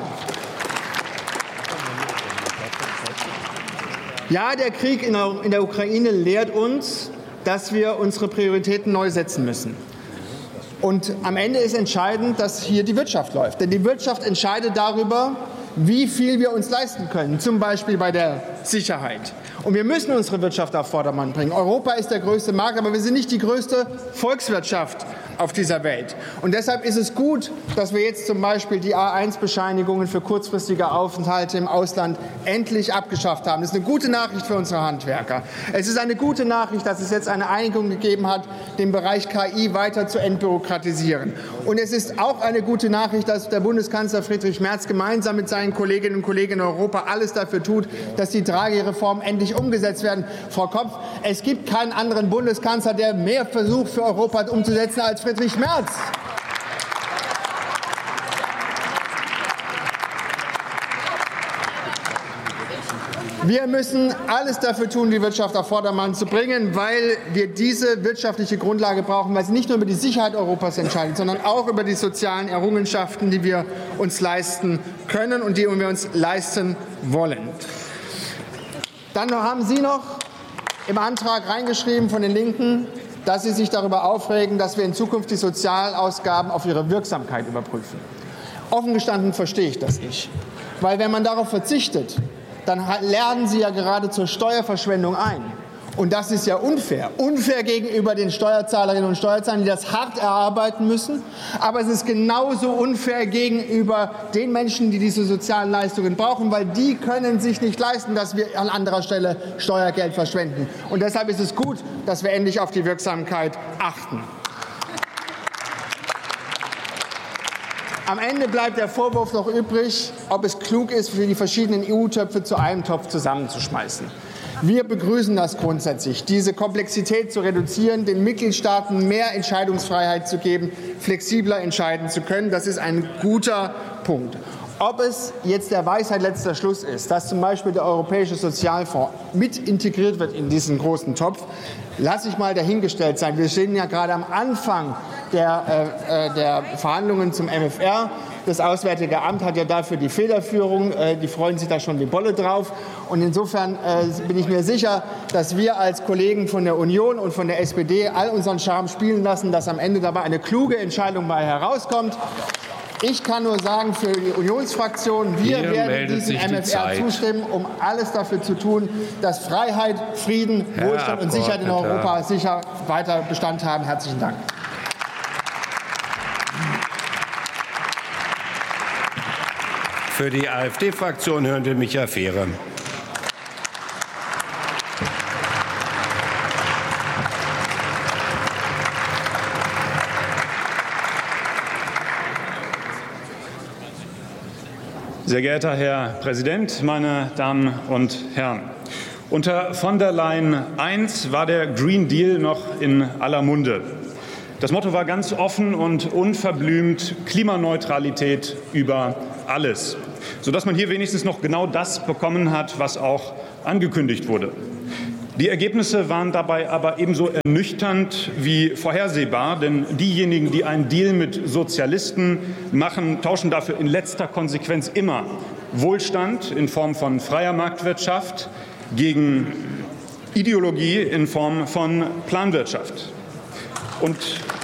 Ja, der Krieg in der, in der Ukraine lehrt uns, dass wir unsere Prioritäten neu setzen müssen. Und am Ende ist entscheidend, dass hier die Wirtschaft läuft. Denn die Wirtschaft entscheidet darüber, wie viel wir uns leisten können, zum Beispiel bei der Sicherheit. Und wir müssen unsere Wirtschaft auf Vordermann bringen. Europa ist der größte Markt, aber wir sind nicht die größte Volkswirtschaft auf dieser Welt. Und deshalb ist es gut, dass wir jetzt zum Beispiel die A eins Bescheinigungen für kurzfristige Aufenthalte im Ausland endlich abgeschafft haben. Das ist eine gute Nachricht für unsere Handwerker. Es ist eine gute Nachricht, dass es jetzt eine Einigung gegeben hat, den Bereich K I weiter zu entbürokratisieren. Und es ist auch eine gute Nachricht, dass der Bundeskanzler Friedrich Merz gemeinsam mit seinen Kolleginnen und Kollegen in Europa alles dafür tut, dass die Draghi-Reformen endlich umgesetzt werden. Frau Kopf, es gibt keinen anderen Bundeskanzler, der mehr versucht, für Europa umzusetzen als Friedrich Merz. Wir müssen alles dafür tun, die Wirtschaft auf Vordermann zu bringen, weil wir diese wirtschaftliche Grundlage brauchen, weil sie nicht nur über die Sicherheit Europas entscheidet, sondern auch über die sozialen Errungenschaften, die wir uns leisten können und die wir uns leisten wollen. Dann haben Sie noch im Antrag reingeschrieben von den Linken, dass Sie sich darüber aufregen, dass wir in Zukunft die Sozialausgaben auf ihre Wirksamkeit überprüfen. Offen gestanden verstehe ich das nicht. Weil wenn man darauf verzichtet, dann lernen Sie ja gerade zur Steuerverschwendung ein. Und das ist ja unfair. Unfair gegenüber den Steuerzahlerinnen und Steuerzahlern, die das hart erarbeiten müssen. Aber es ist genauso unfair gegenüber den Menschen, die diese sozialen Leistungen brauchen, weil die können sich nicht leisten, dass wir an anderer Stelle Steuergeld verschwenden. Und deshalb ist es gut, dass wir endlich auf die Wirksamkeit achten. Am Ende bleibt der Vorwurf noch übrig, ob es klug ist, für die verschiedenen E U-Töpfe zu einem Topf zusammenzuschmeißen. Wir begrüßen das grundsätzlich, diese Komplexität zu reduzieren, den Mitgliedstaaten mehr Entscheidungsfreiheit zu geben, flexibler entscheiden zu können. Das ist ein guter Punkt. Ob es jetzt der Weisheit letzter Schluss ist, dass zum Beispiel der Europäische Sozialfonds mit integriert wird in diesen großen Topf, lasse ich mal dahingestellt sein. Wir stehen ja gerade am Anfang der, äh, der Verhandlungen zum M F R. Das Auswärtige Amt hat ja dafür die Federführung. Die freuen sich da schon wie Bolle drauf. Und insofern bin ich mir sicher, dass wir als Kollegen von der Union und von der S P D all unseren Charme spielen lassen, dass am Ende dabei eine kluge Entscheidung bei herauskommt. Ich kann nur sagen, für die Unionsfraktion, wir Hier werden diesem M F R zustimmen, um alles dafür zu tun, dass Freiheit, Frieden, Herr Wohlstand und Sicherheit in Europa Abgeordneter. sicher weiter Bestand haben. Herzlichen Dank. Für die AfD-Fraktion hören wir Michael Fehre. Sehr geehrter Herr Präsident, meine Damen und Herren! Unter von der Leyen eins war der Green Deal noch in aller Munde. Das Motto war ganz offen und unverblümt Klimaneutralität über alles, sodass man hier wenigstens noch genau das bekommen hat, was auch angekündigt wurde. Die Ergebnisse waren dabei aber ebenso ernüchternd wie vorhersehbar, denn diejenigen, die einen Deal mit Sozialisten machen, tauschen dafür in letzter Konsequenz immer Wohlstand in Form von freier Marktwirtschaft gegen Ideologie in Form von Planwirtschaft. Und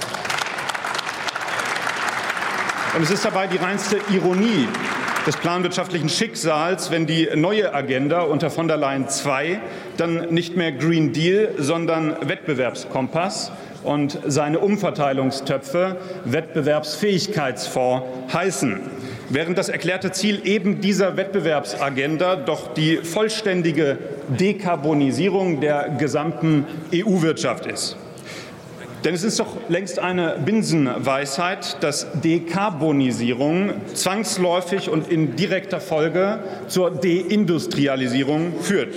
Und es ist dabei die reinste Ironie des planwirtschaftlichen Schicksals, wenn die neue Agenda unter von der Leyen zwei dann nicht mehr Green Deal, sondern Wettbewerbskompass und seine Umverteilungstöpfe Wettbewerbsfähigkeitsfonds heißen. Während das erklärte Ziel eben dieser Wettbewerbsagenda doch die vollständige Dekarbonisierung der gesamten E U-Wirtschaft ist. Denn es ist doch längst eine Binsenweisheit, dass Dekarbonisierung zwangsläufig und in direkter Folge zur Deindustrialisierung führt.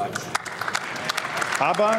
Aber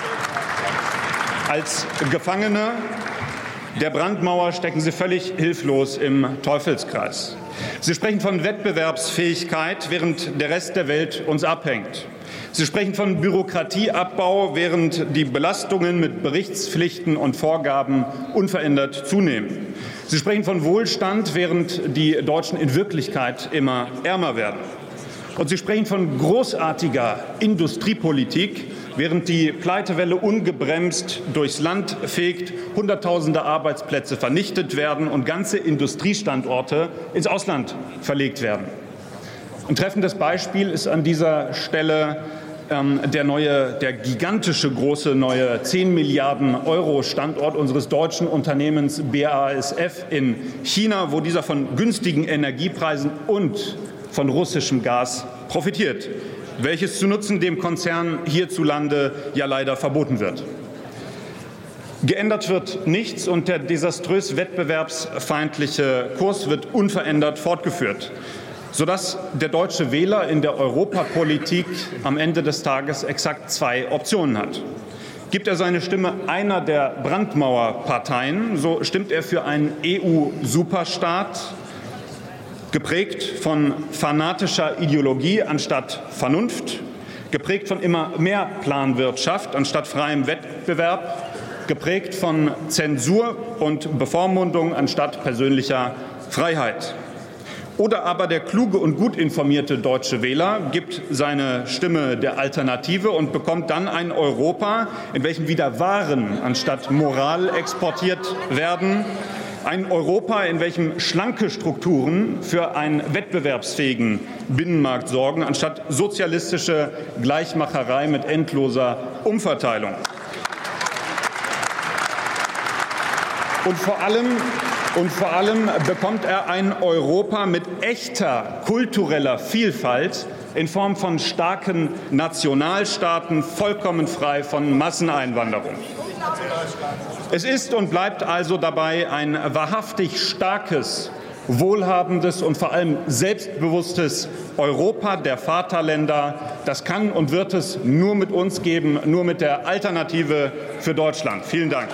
als Gefangene der Brandmauer stecken Sie völlig hilflos im Teufelskreis. Sie sprechen von Wettbewerbsfähigkeit, während der Rest der Welt uns abhängt. Sie sprechen von Bürokratieabbau, während die Belastungen mit Berichtspflichten und Vorgaben unverändert zunehmen. Sie sprechen von Wohlstand, während die Deutschen in Wirklichkeit immer ärmer werden. Und Sie sprechen von großartiger Industriepolitik, während die Pleitewelle ungebremst durchs Land fegt, Hunderttausende Arbeitsplätze vernichtet werden und ganze Industriestandorte ins Ausland verlegt werden. Ein treffendes Beispiel ist an dieser Stelle ähm, der neue, der gigantische große neue zehn Milliarden Euro Standort unseres deutschen Unternehmens B A S F in China, wo dieser von günstigen Energiepreisen und von russischem Gas profitiert, welches zu Nutzen dem Konzern hierzulande ja leider verboten wird. Geändert wird nichts und der desaströs wettbewerbsfeindliche Kurs wird unverändert fortgeführt, sodass der deutsche Wähler in der Europapolitik am Ende des Tages exakt zwei Optionen hat. Gibt er seine Stimme einer der Brandmauerparteien, so stimmt er für einen E U-Superstaat, geprägt von fanatischer Ideologie anstatt Vernunft, geprägt von immer mehr Planwirtschaft anstatt freiem Wettbewerb, geprägt von Zensur und Bevormundung anstatt persönlicher Freiheit. Oder aber der kluge und gut informierte deutsche Wähler gibt seine Stimme der Alternative und bekommt dann ein Europa, in welchem wieder Waren anstatt Moral exportiert werden. Ein Europa, in welchem schlanke Strukturen für einen wettbewerbsfähigen Binnenmarkt sorgen, anstatt sozialistische Gleichmacherei mit endloser Umverteilung. Und vor allem Und vor allem bekommt er ein Europa mit echter kultureller Vielfalt in Form von starken Nationalstaaten, vollkommen frei von Masseneinwanderung. Es ist und bleibt also dabei ein wahrhaftig starkes, wohlhabendes und vor allem selbstbewusstes Europa der Vaterländer. Das kann und wird es nur mit uns geben, nur mit der Alternative für Deutschland. Vielen Dank.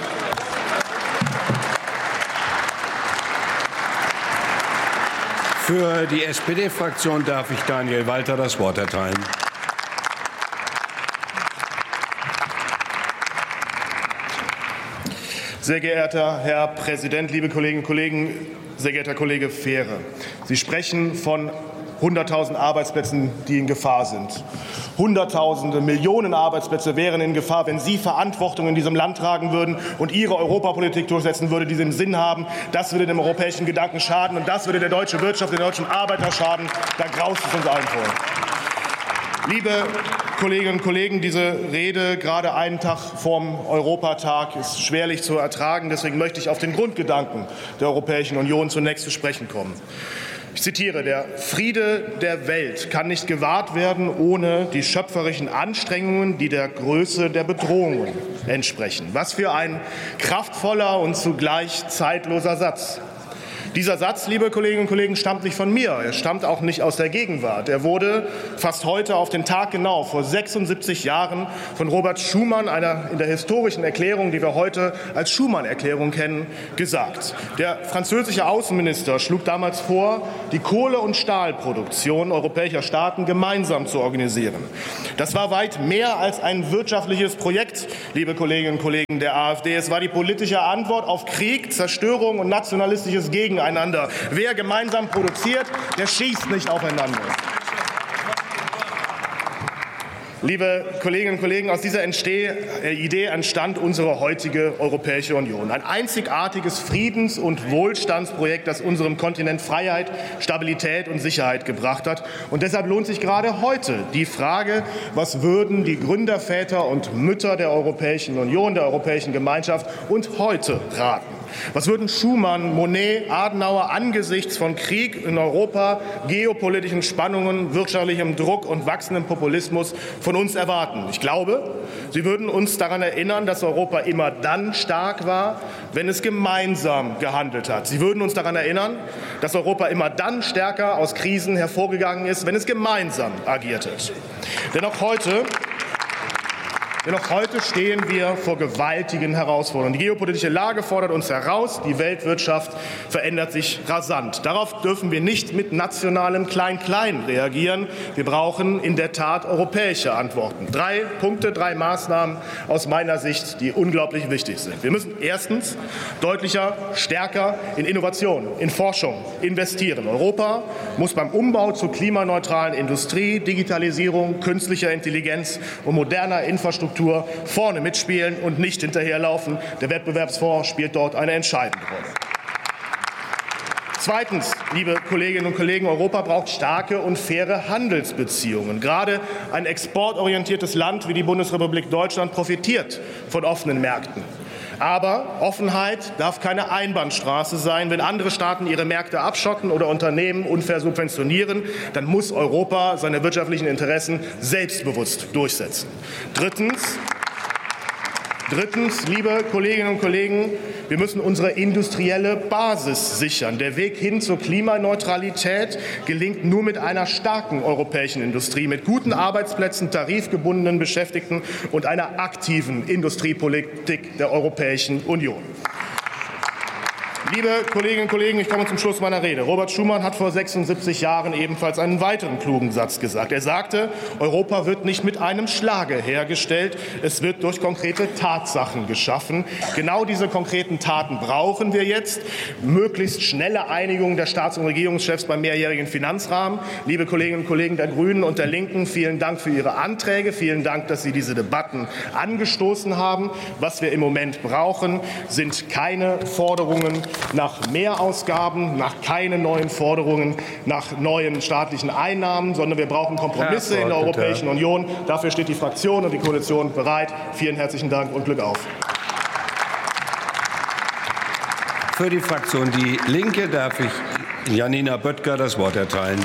Für die S P D-Fraktion darf ich Daniel Walter das Wort erteilen. Sehr geehrter Herr Präsident, liebe Kolleginnen und Kollegen! sehr geehrter Kollege Fähre, Sie sprechen von hunderttausend Arbeitsplätzen, die in Gefahr sind. Hunderttausende, Millionen Arbeitsplätze wären in Gefahr, wenn Sie Verantwortung in diesem Land tragen würden und Ihre Europapolitik durchsetzen würde, die den Sinn haben. Das würde dem europäischen Gedanken schaden, und das würde der deutschen Wirtschaft, den deutschen Arbeiter schaden. Da graust es uns allen vor. Liebe Kolleginnen und Kollegen, diese Rede gerade einen Tag vorm Europatag ist schwerlich zu ertragen. Deswegen möchte ich auf den Grundgedanken der Europäischen Union zunächst zu sprechen kommen. Ich zitiere: Der Friede der Welt kann nicht gewahrt werden ohne die schöpferischen Anstrengungen, die der Größe der Bedrohungen entsprechen. Was für ein kraftvoller und zugleich zeitloser Satz. Dieser Satz, liebe Kolleginnen und Kollegen, stammt nicht von mir. Er stammt auch nicht aus der Gegenwart. Er wurde fast heute auf den Tag genau vor sechsundsiebzig Jahren von Robert Schuman, einer in der historischen Erklärung, die wir heute als Schuman-Erklärung kennen, gesagt. Der französische Außenminister schlug damals vor, die Kohle- und Stahlproduktion europäischer Staaten gemeinsam zu organisieren. Das war weit mehr als ein wirtschaftliches Projekt, liebe Kolleginnen und Kollegen der AfD. Es war die politische Antwort auf Krieg, Zerstörung und nationalistisches Gegeneinander. Wer gemeinsam produziert, der schießt nicht aufeinander. Liebe Kolleginnen und Kollegen, aus dieser Idee entstand unsere heutige Europäische Union. Ein einzigartiges Friedens- und Wohlstandsprojekt, das unserem Kontinent Freiheit, Stabilität und Sicherheit gebracht hat. Und deshalb lohnt sich gerade heute die Frage, was würden die Gründerväter und Mütter der Europäischen Union, der Europäischen Gemeinschaft und heute raten? Was würden Schuman, Monnet, Adenauer angesichts von Krieg in Europa, geopolitischen Spannungen, wirtschaftlichem Druck und wachsendem Populismus von uns erwarten? Ich glaube, sie würden uns daran erinnern, dass Europa immer dann stark war, wenn es gemeinsam gehandelt hat. Sie würden uns daran erinnern, dass Europa immer dann stärker aus Krisen hervorgegangen ist, wenn es gemeinsam agiert hat. Denn auch heute Denn auch heute stehen wir vor gewaltigen Herausforderungen. Die geopolitische Lage fordert uns heraus. Die Weltwirtschaft verändert sich rasant. Darauf dürfen wir nicht mit nationalem Klein-Klein reagieren. Wir brauchen in der Tat europäische Antworten. Drei Punkte, drei Maßnahmen aus meiner Sicht, die unglaublich wichtig sind. Wir müssen erstens deutlicher, stärker in Innovation, in Forschung investieren. Europa muss beim Umbau zur klimaneutralen Industrie, Digitalisierung, künstlicher Intelligenz und moderner Infrastruktur vorne mitspielen und nicht hinterherlaufen. Der Wettbewerbsfonds spielt dort eine entscheidende Rolle. Zweitens, liebe Kolleginnen und Kollegen, Europa braucht starke und faire Handelsbeziehungen. Gerade ein exportorientiertes Land wie die Bundesrepublik Deutschland profitiert von offenen Märkten. Aber Offenheit darf keine Einbahnstraße sein. Wenn andere Staaten ihre Märkte abschotten oder Unternehmen unfair subventionieren, dann muss Europa seine wirtschaftlichen Interessen selbstbewusst durchsetzen. Drittens, Drittens, liebe Kolleginnen und Kollegen, wir müssen unsere industrielle Basis sichern. Der Weg hin zur Klimaneutralität gelingt nur mit einer starken europäischen Industrie, mit guten Arbeitsplätzen, tarifgebundenen Beschäftigten und einer aktiven Industriepolitik der Europäischen Union. Liebe Kolleginnen und Kollegen, ich komme zum Schluss meiner Rede. Robert Schuman hat vor sechsundsiebzig Jahren ebenfalls einen weiteren klugen Satz gesagt. Er sagte, Europa wird nicht mit einem Schlage hergestellt, es wird durch konkrete Tatsachen geschaffen. Genau diese konkreten Taten brauchen wir jetzt. Möglichst schnelle Einigung der Staats- und Regierungschefs beim mehrjährigen Finanzrahmen. Liebe Kolleginnen und Kollegen der Grünen und der Linken, vielen Dank für Ihre Anträge. Vielen Dank, dass Sie diese Debatten angestoßen haben. Was wir im Moment brauchen, sind keine Forderungen nach Mehrausgaben, nach keine neuen Forderungen, nach neuen staatlichen Einnahmen, sondern wir brauchen Kompromisse in der Europäischen Union. Dafür steht die Fraktion und die Koalition bereit. Vielen herzlichen Dank und Glück auf. Für die Fraktion Die Linke darf ich Janina Böttger das Wort erteilen.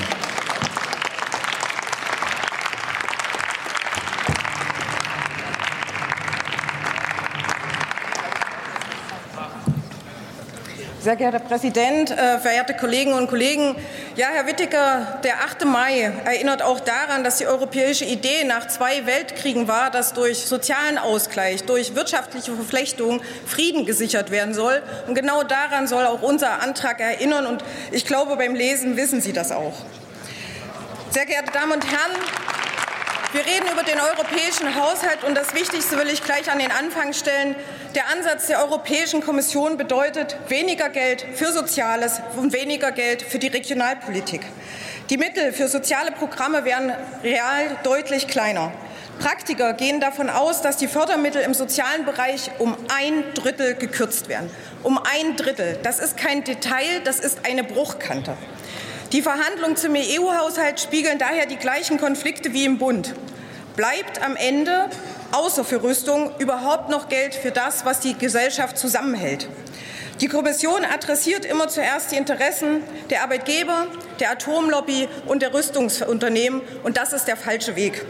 Sehr geehrter Herr Präsident, äh, verehrte Kolleginnen und Kollegen! Ja, Herr Whittaker, der achte Mai erinnert auch daran, dass die europäische Idee nach zwei Weltkriegen war, dass durch sozialen Ausgleich, durch wirtschaftliche Verflechtung Frieden gesichert werden soll. Und genau daran soll auch unser Antrag erinnern. Und ich glaube, beim Lesen wissen Sie das auch. Sehr geehrte Damen und Herren! Wir reden über den europäischen Haushalt, und das Wichtigste will ich gleich an den Anfang stellen. Der Ansatz der Europäischen Kommission bedeutet weniger Geld für Soziales und weniger Geld für die Regionalpolitik. Die Mittel für soziale Programme werden real deutlich kleiner. Praktiker gehen davon aus, dass die Fördermittel im sozialen Bereich um ein Drittel gekürzt werden. Um ein Drittel. Das ist kein Detail, das ist eine Bruchkante. Die Verhandlungen zum E U-Haushalt spiegeln daher die gleichen Konflikte wie im Bund. Bleibt am Ende, außer für Rüstung, überhaupt noch Geld für das, was die Gesellschaft zusammenhält? Die Kommission adressiert immer zuerst die Interessen der Arbeitgeber, der Atomlobby und der Rüstungsunternehmen, und das ist der falsche Weg.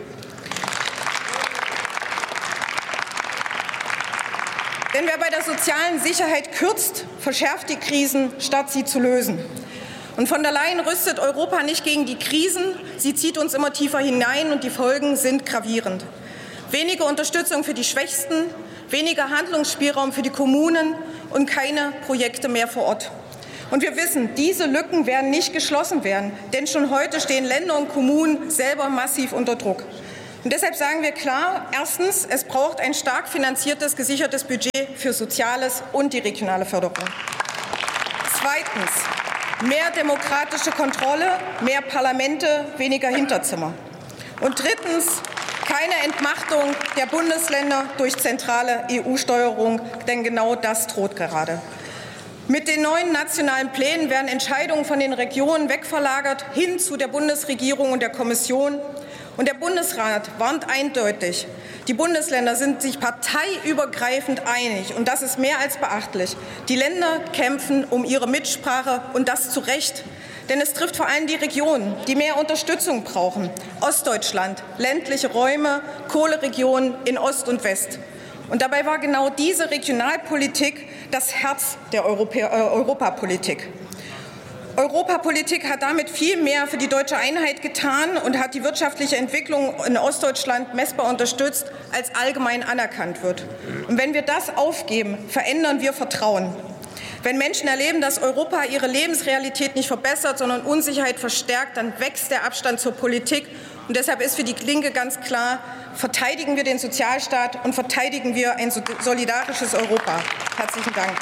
Denn wer bei der sozialen Sicherheit kürzt, verschärft die Krisen, statt sie zu lösen. Und von der Leyen rüstet Europa nicht gegen die Krisen, sie zieht uns immer tiefer hinein, und die Folgen sind gravierend. Weniger Unterstützung für die Schwächsten, weniger Handlungsspielraum für die Kommunen und keine Projekte mehr vor Ort. Und wir wissen, diese Lücken werden nicht geschlossen werden, denn schon heute stehen Länder und Kommunen selber massiv unter Druck. Und deshalb sagen wir klar, erstens, es braucht ein stark finanziertes, gesichertes Budget für Soziales und die regionale Förderung. Zweitens, mehr demokratische Kontrolle, mehr Parlamente, weniger Hinterzimmer. Und drittens, keine Entmachtung der Bundesländer durch zentrale E U-Steuerung, denn genau das droht gerade. Mit den neuen nationalen Plänen werden Entscheidungen von den Regionen wegverlagert hin zu der Bundesregierung und der Kommission. Und der Bundesrat warnt eindeutig, die Bundesländer sind sich parteiübergreifend einig, und das ist mehr als beachtlich. Die Länder kämpfen um ihre Mitsprache, und das zu Recht. Denn es trifft vor allem die Regionen, die mehr Unterstützung brauchen. Ostdeutschland, ländliche Räume, Kohleregionen in Ost und West. Und dabei war genau diese Regionalpolitik das Herz der Europä- äh, Europapolitik. Europapolitik hat damit viel mehr für die deutsche Einheit getan und hat die wirtschaftliche Entwicklung in Ostdeutschland messbar unterstützt, als allgemein anerkannt wird. Und wenn wir das aufgeben, verändern wir Vertrauen. Wenn Menschen erleben, dass Europa ihre Lebensrealität nicht verbessert, sondern Unsicherheit verstärkt, dann wächst der Abstand zur Politik. Und deshalb ist für die Linke ganz klar, verteidigen wir den Sozialstaat und verteidigen wir ein solidarisches Europa. Herzlichen Dank.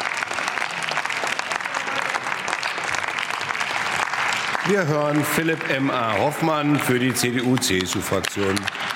Wir hören Philipp M A Hoffmann für die C D U C S U-Fraktion.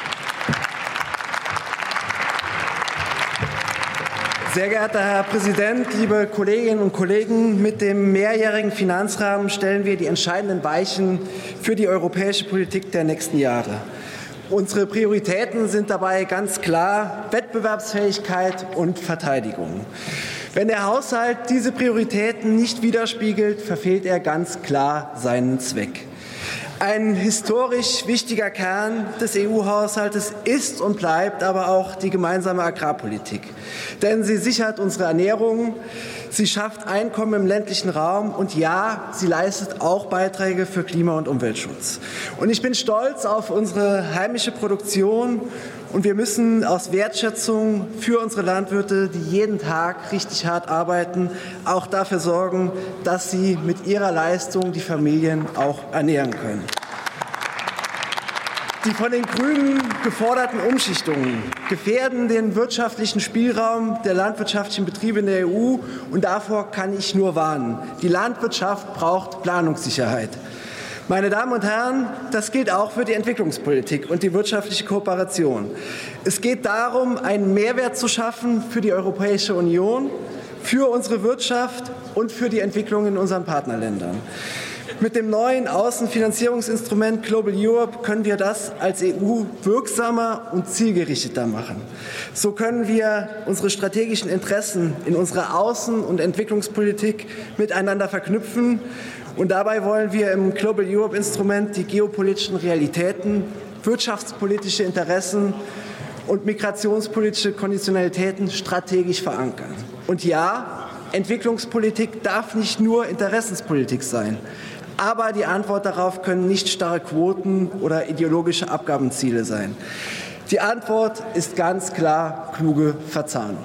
Sehr geehrter Herr Präsident, liebe Kolleginnen und Kollegen! Mit dem mehrjährigen Finanzrahmen stellen wir die entscheidenden Weichen für die europäische Politik der nächsten Jahre. Unsere Prioritäten sind dabei ganz klar Wettbewerbsfähigkeit und Verteidigung. Wenn der Haushalt diese Prioritäten nicht widerspiegelt, verfehlt er ganz klar seinen Zweck. Ein historisch wichtiger Kern des E U-Haushaltes ist und bleibt aber auch die gemeinsame Agrarpolitik. Denn sie sichert unsere Ernährung, sie schafft Einkommen im ländlichen Raum und ja, sie leistet auch Beiträge für Klima- und Umweltschutz. Und ich bin stolz auf unsere heimische Produktion, und wir müssen aus Wertschätzung für unsere Landwirte, die jeden Tag richtig hart arbeiten, auch dafür sorgen, dass sie mit ihrer Leistung die Familien auch ernähren können. Die von den Grünen geforderten Umschichtungen gefährden den wirtschaftlichen Spielraum der landwirtschaftlichen Betriebe in der E U, und davor kann ich nur warnen. Die Landwirtschaft braucht Planungssicherheit. Meine Damen und Herren, das gilt auch für die Entwicklungspolitik und die wirtschaftliche Kooperation. Es geht darum, einen Mehrwert zu schaffen für die Europäische Union, für unsere Wirtschaft und für die Entwicklung in unseren Partnerländern. Mit dem neuen Außenfinanzierungsinstrument Global Europe können wir das als E U wirksamer und zielgerichteter machen. So können wir unsere strategischen Interessen in unserer Außen- und Entwicklungspolitik miteinander verknüpfen. Und dabei wollen wir im Global Europe Instrument die geopolitischen Realitäten, wirtschaftspolitische Interessen und migrationspolitische Konditionalitäten strategisch verankern. Und ja, Entwicklungspolitik darf nicht nur Interessenspolitik sein. Aber die Antwort darauf können nicht starre Quoten oder ideologische Abgabenziele sein. Die Antwort ist ganz klar kluge Verzahnung.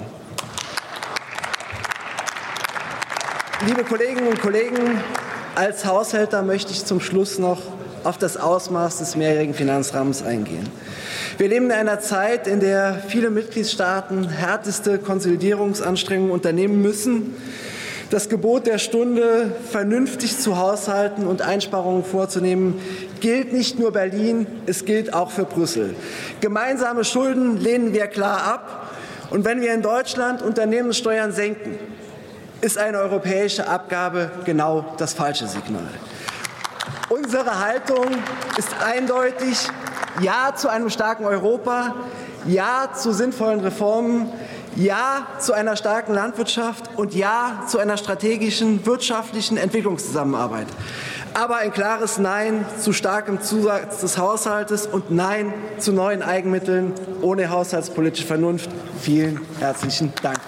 Liebe Kolleginnen und Kollegen, als Haushälter möchte ich zum Schluss noch auf das Ausmaß des mehrjährigen Finanzrahmens eingehen. Wir leben in einer Zeit, in der viele Mitgliedstaaten härteste Konsolidierungsanstrengungen unternehmen müssen. Das Gebot der Stunde, vernünftig zu haushalten und Einsparungen vorzunehmen, gilt nicht nur Berlin, es gilt auch für Brüssel. Gemeinsame Schulden lehnen wir klar ab. Und wenn wir in Deutschland Unternehmenssteuern senken, ist eine europäische Abgabe genau das falsche Signal. Unsere Haltung ist eindeutig: Ja zu einem starken Europa, ja zu sinnvollen Reformen, ja zu einer starken Landwirtschaft und ja zu einer strategischen wirtschaftlichen Entwicklungszusammenarbeit. Aber ein klares Nein zu starkem Zusatz des Haushaltes und Nein zu neuen Eigenmitteln ohne haushaltspolitische Vernunft. Vielen herzlichen Dank.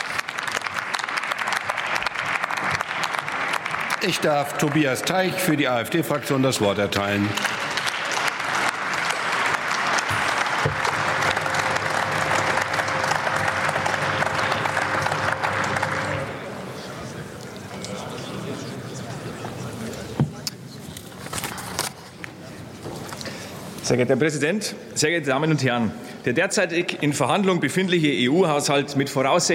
Ich darf Tobias Teich für die AfD-Fraktion das Wort erteilen. Sehr geehrter Herr Präsident, sehr geehrte Damen und Herren! Der derzeitig in Verhandlung befindliche E U-Haushalt mit voraussichtlich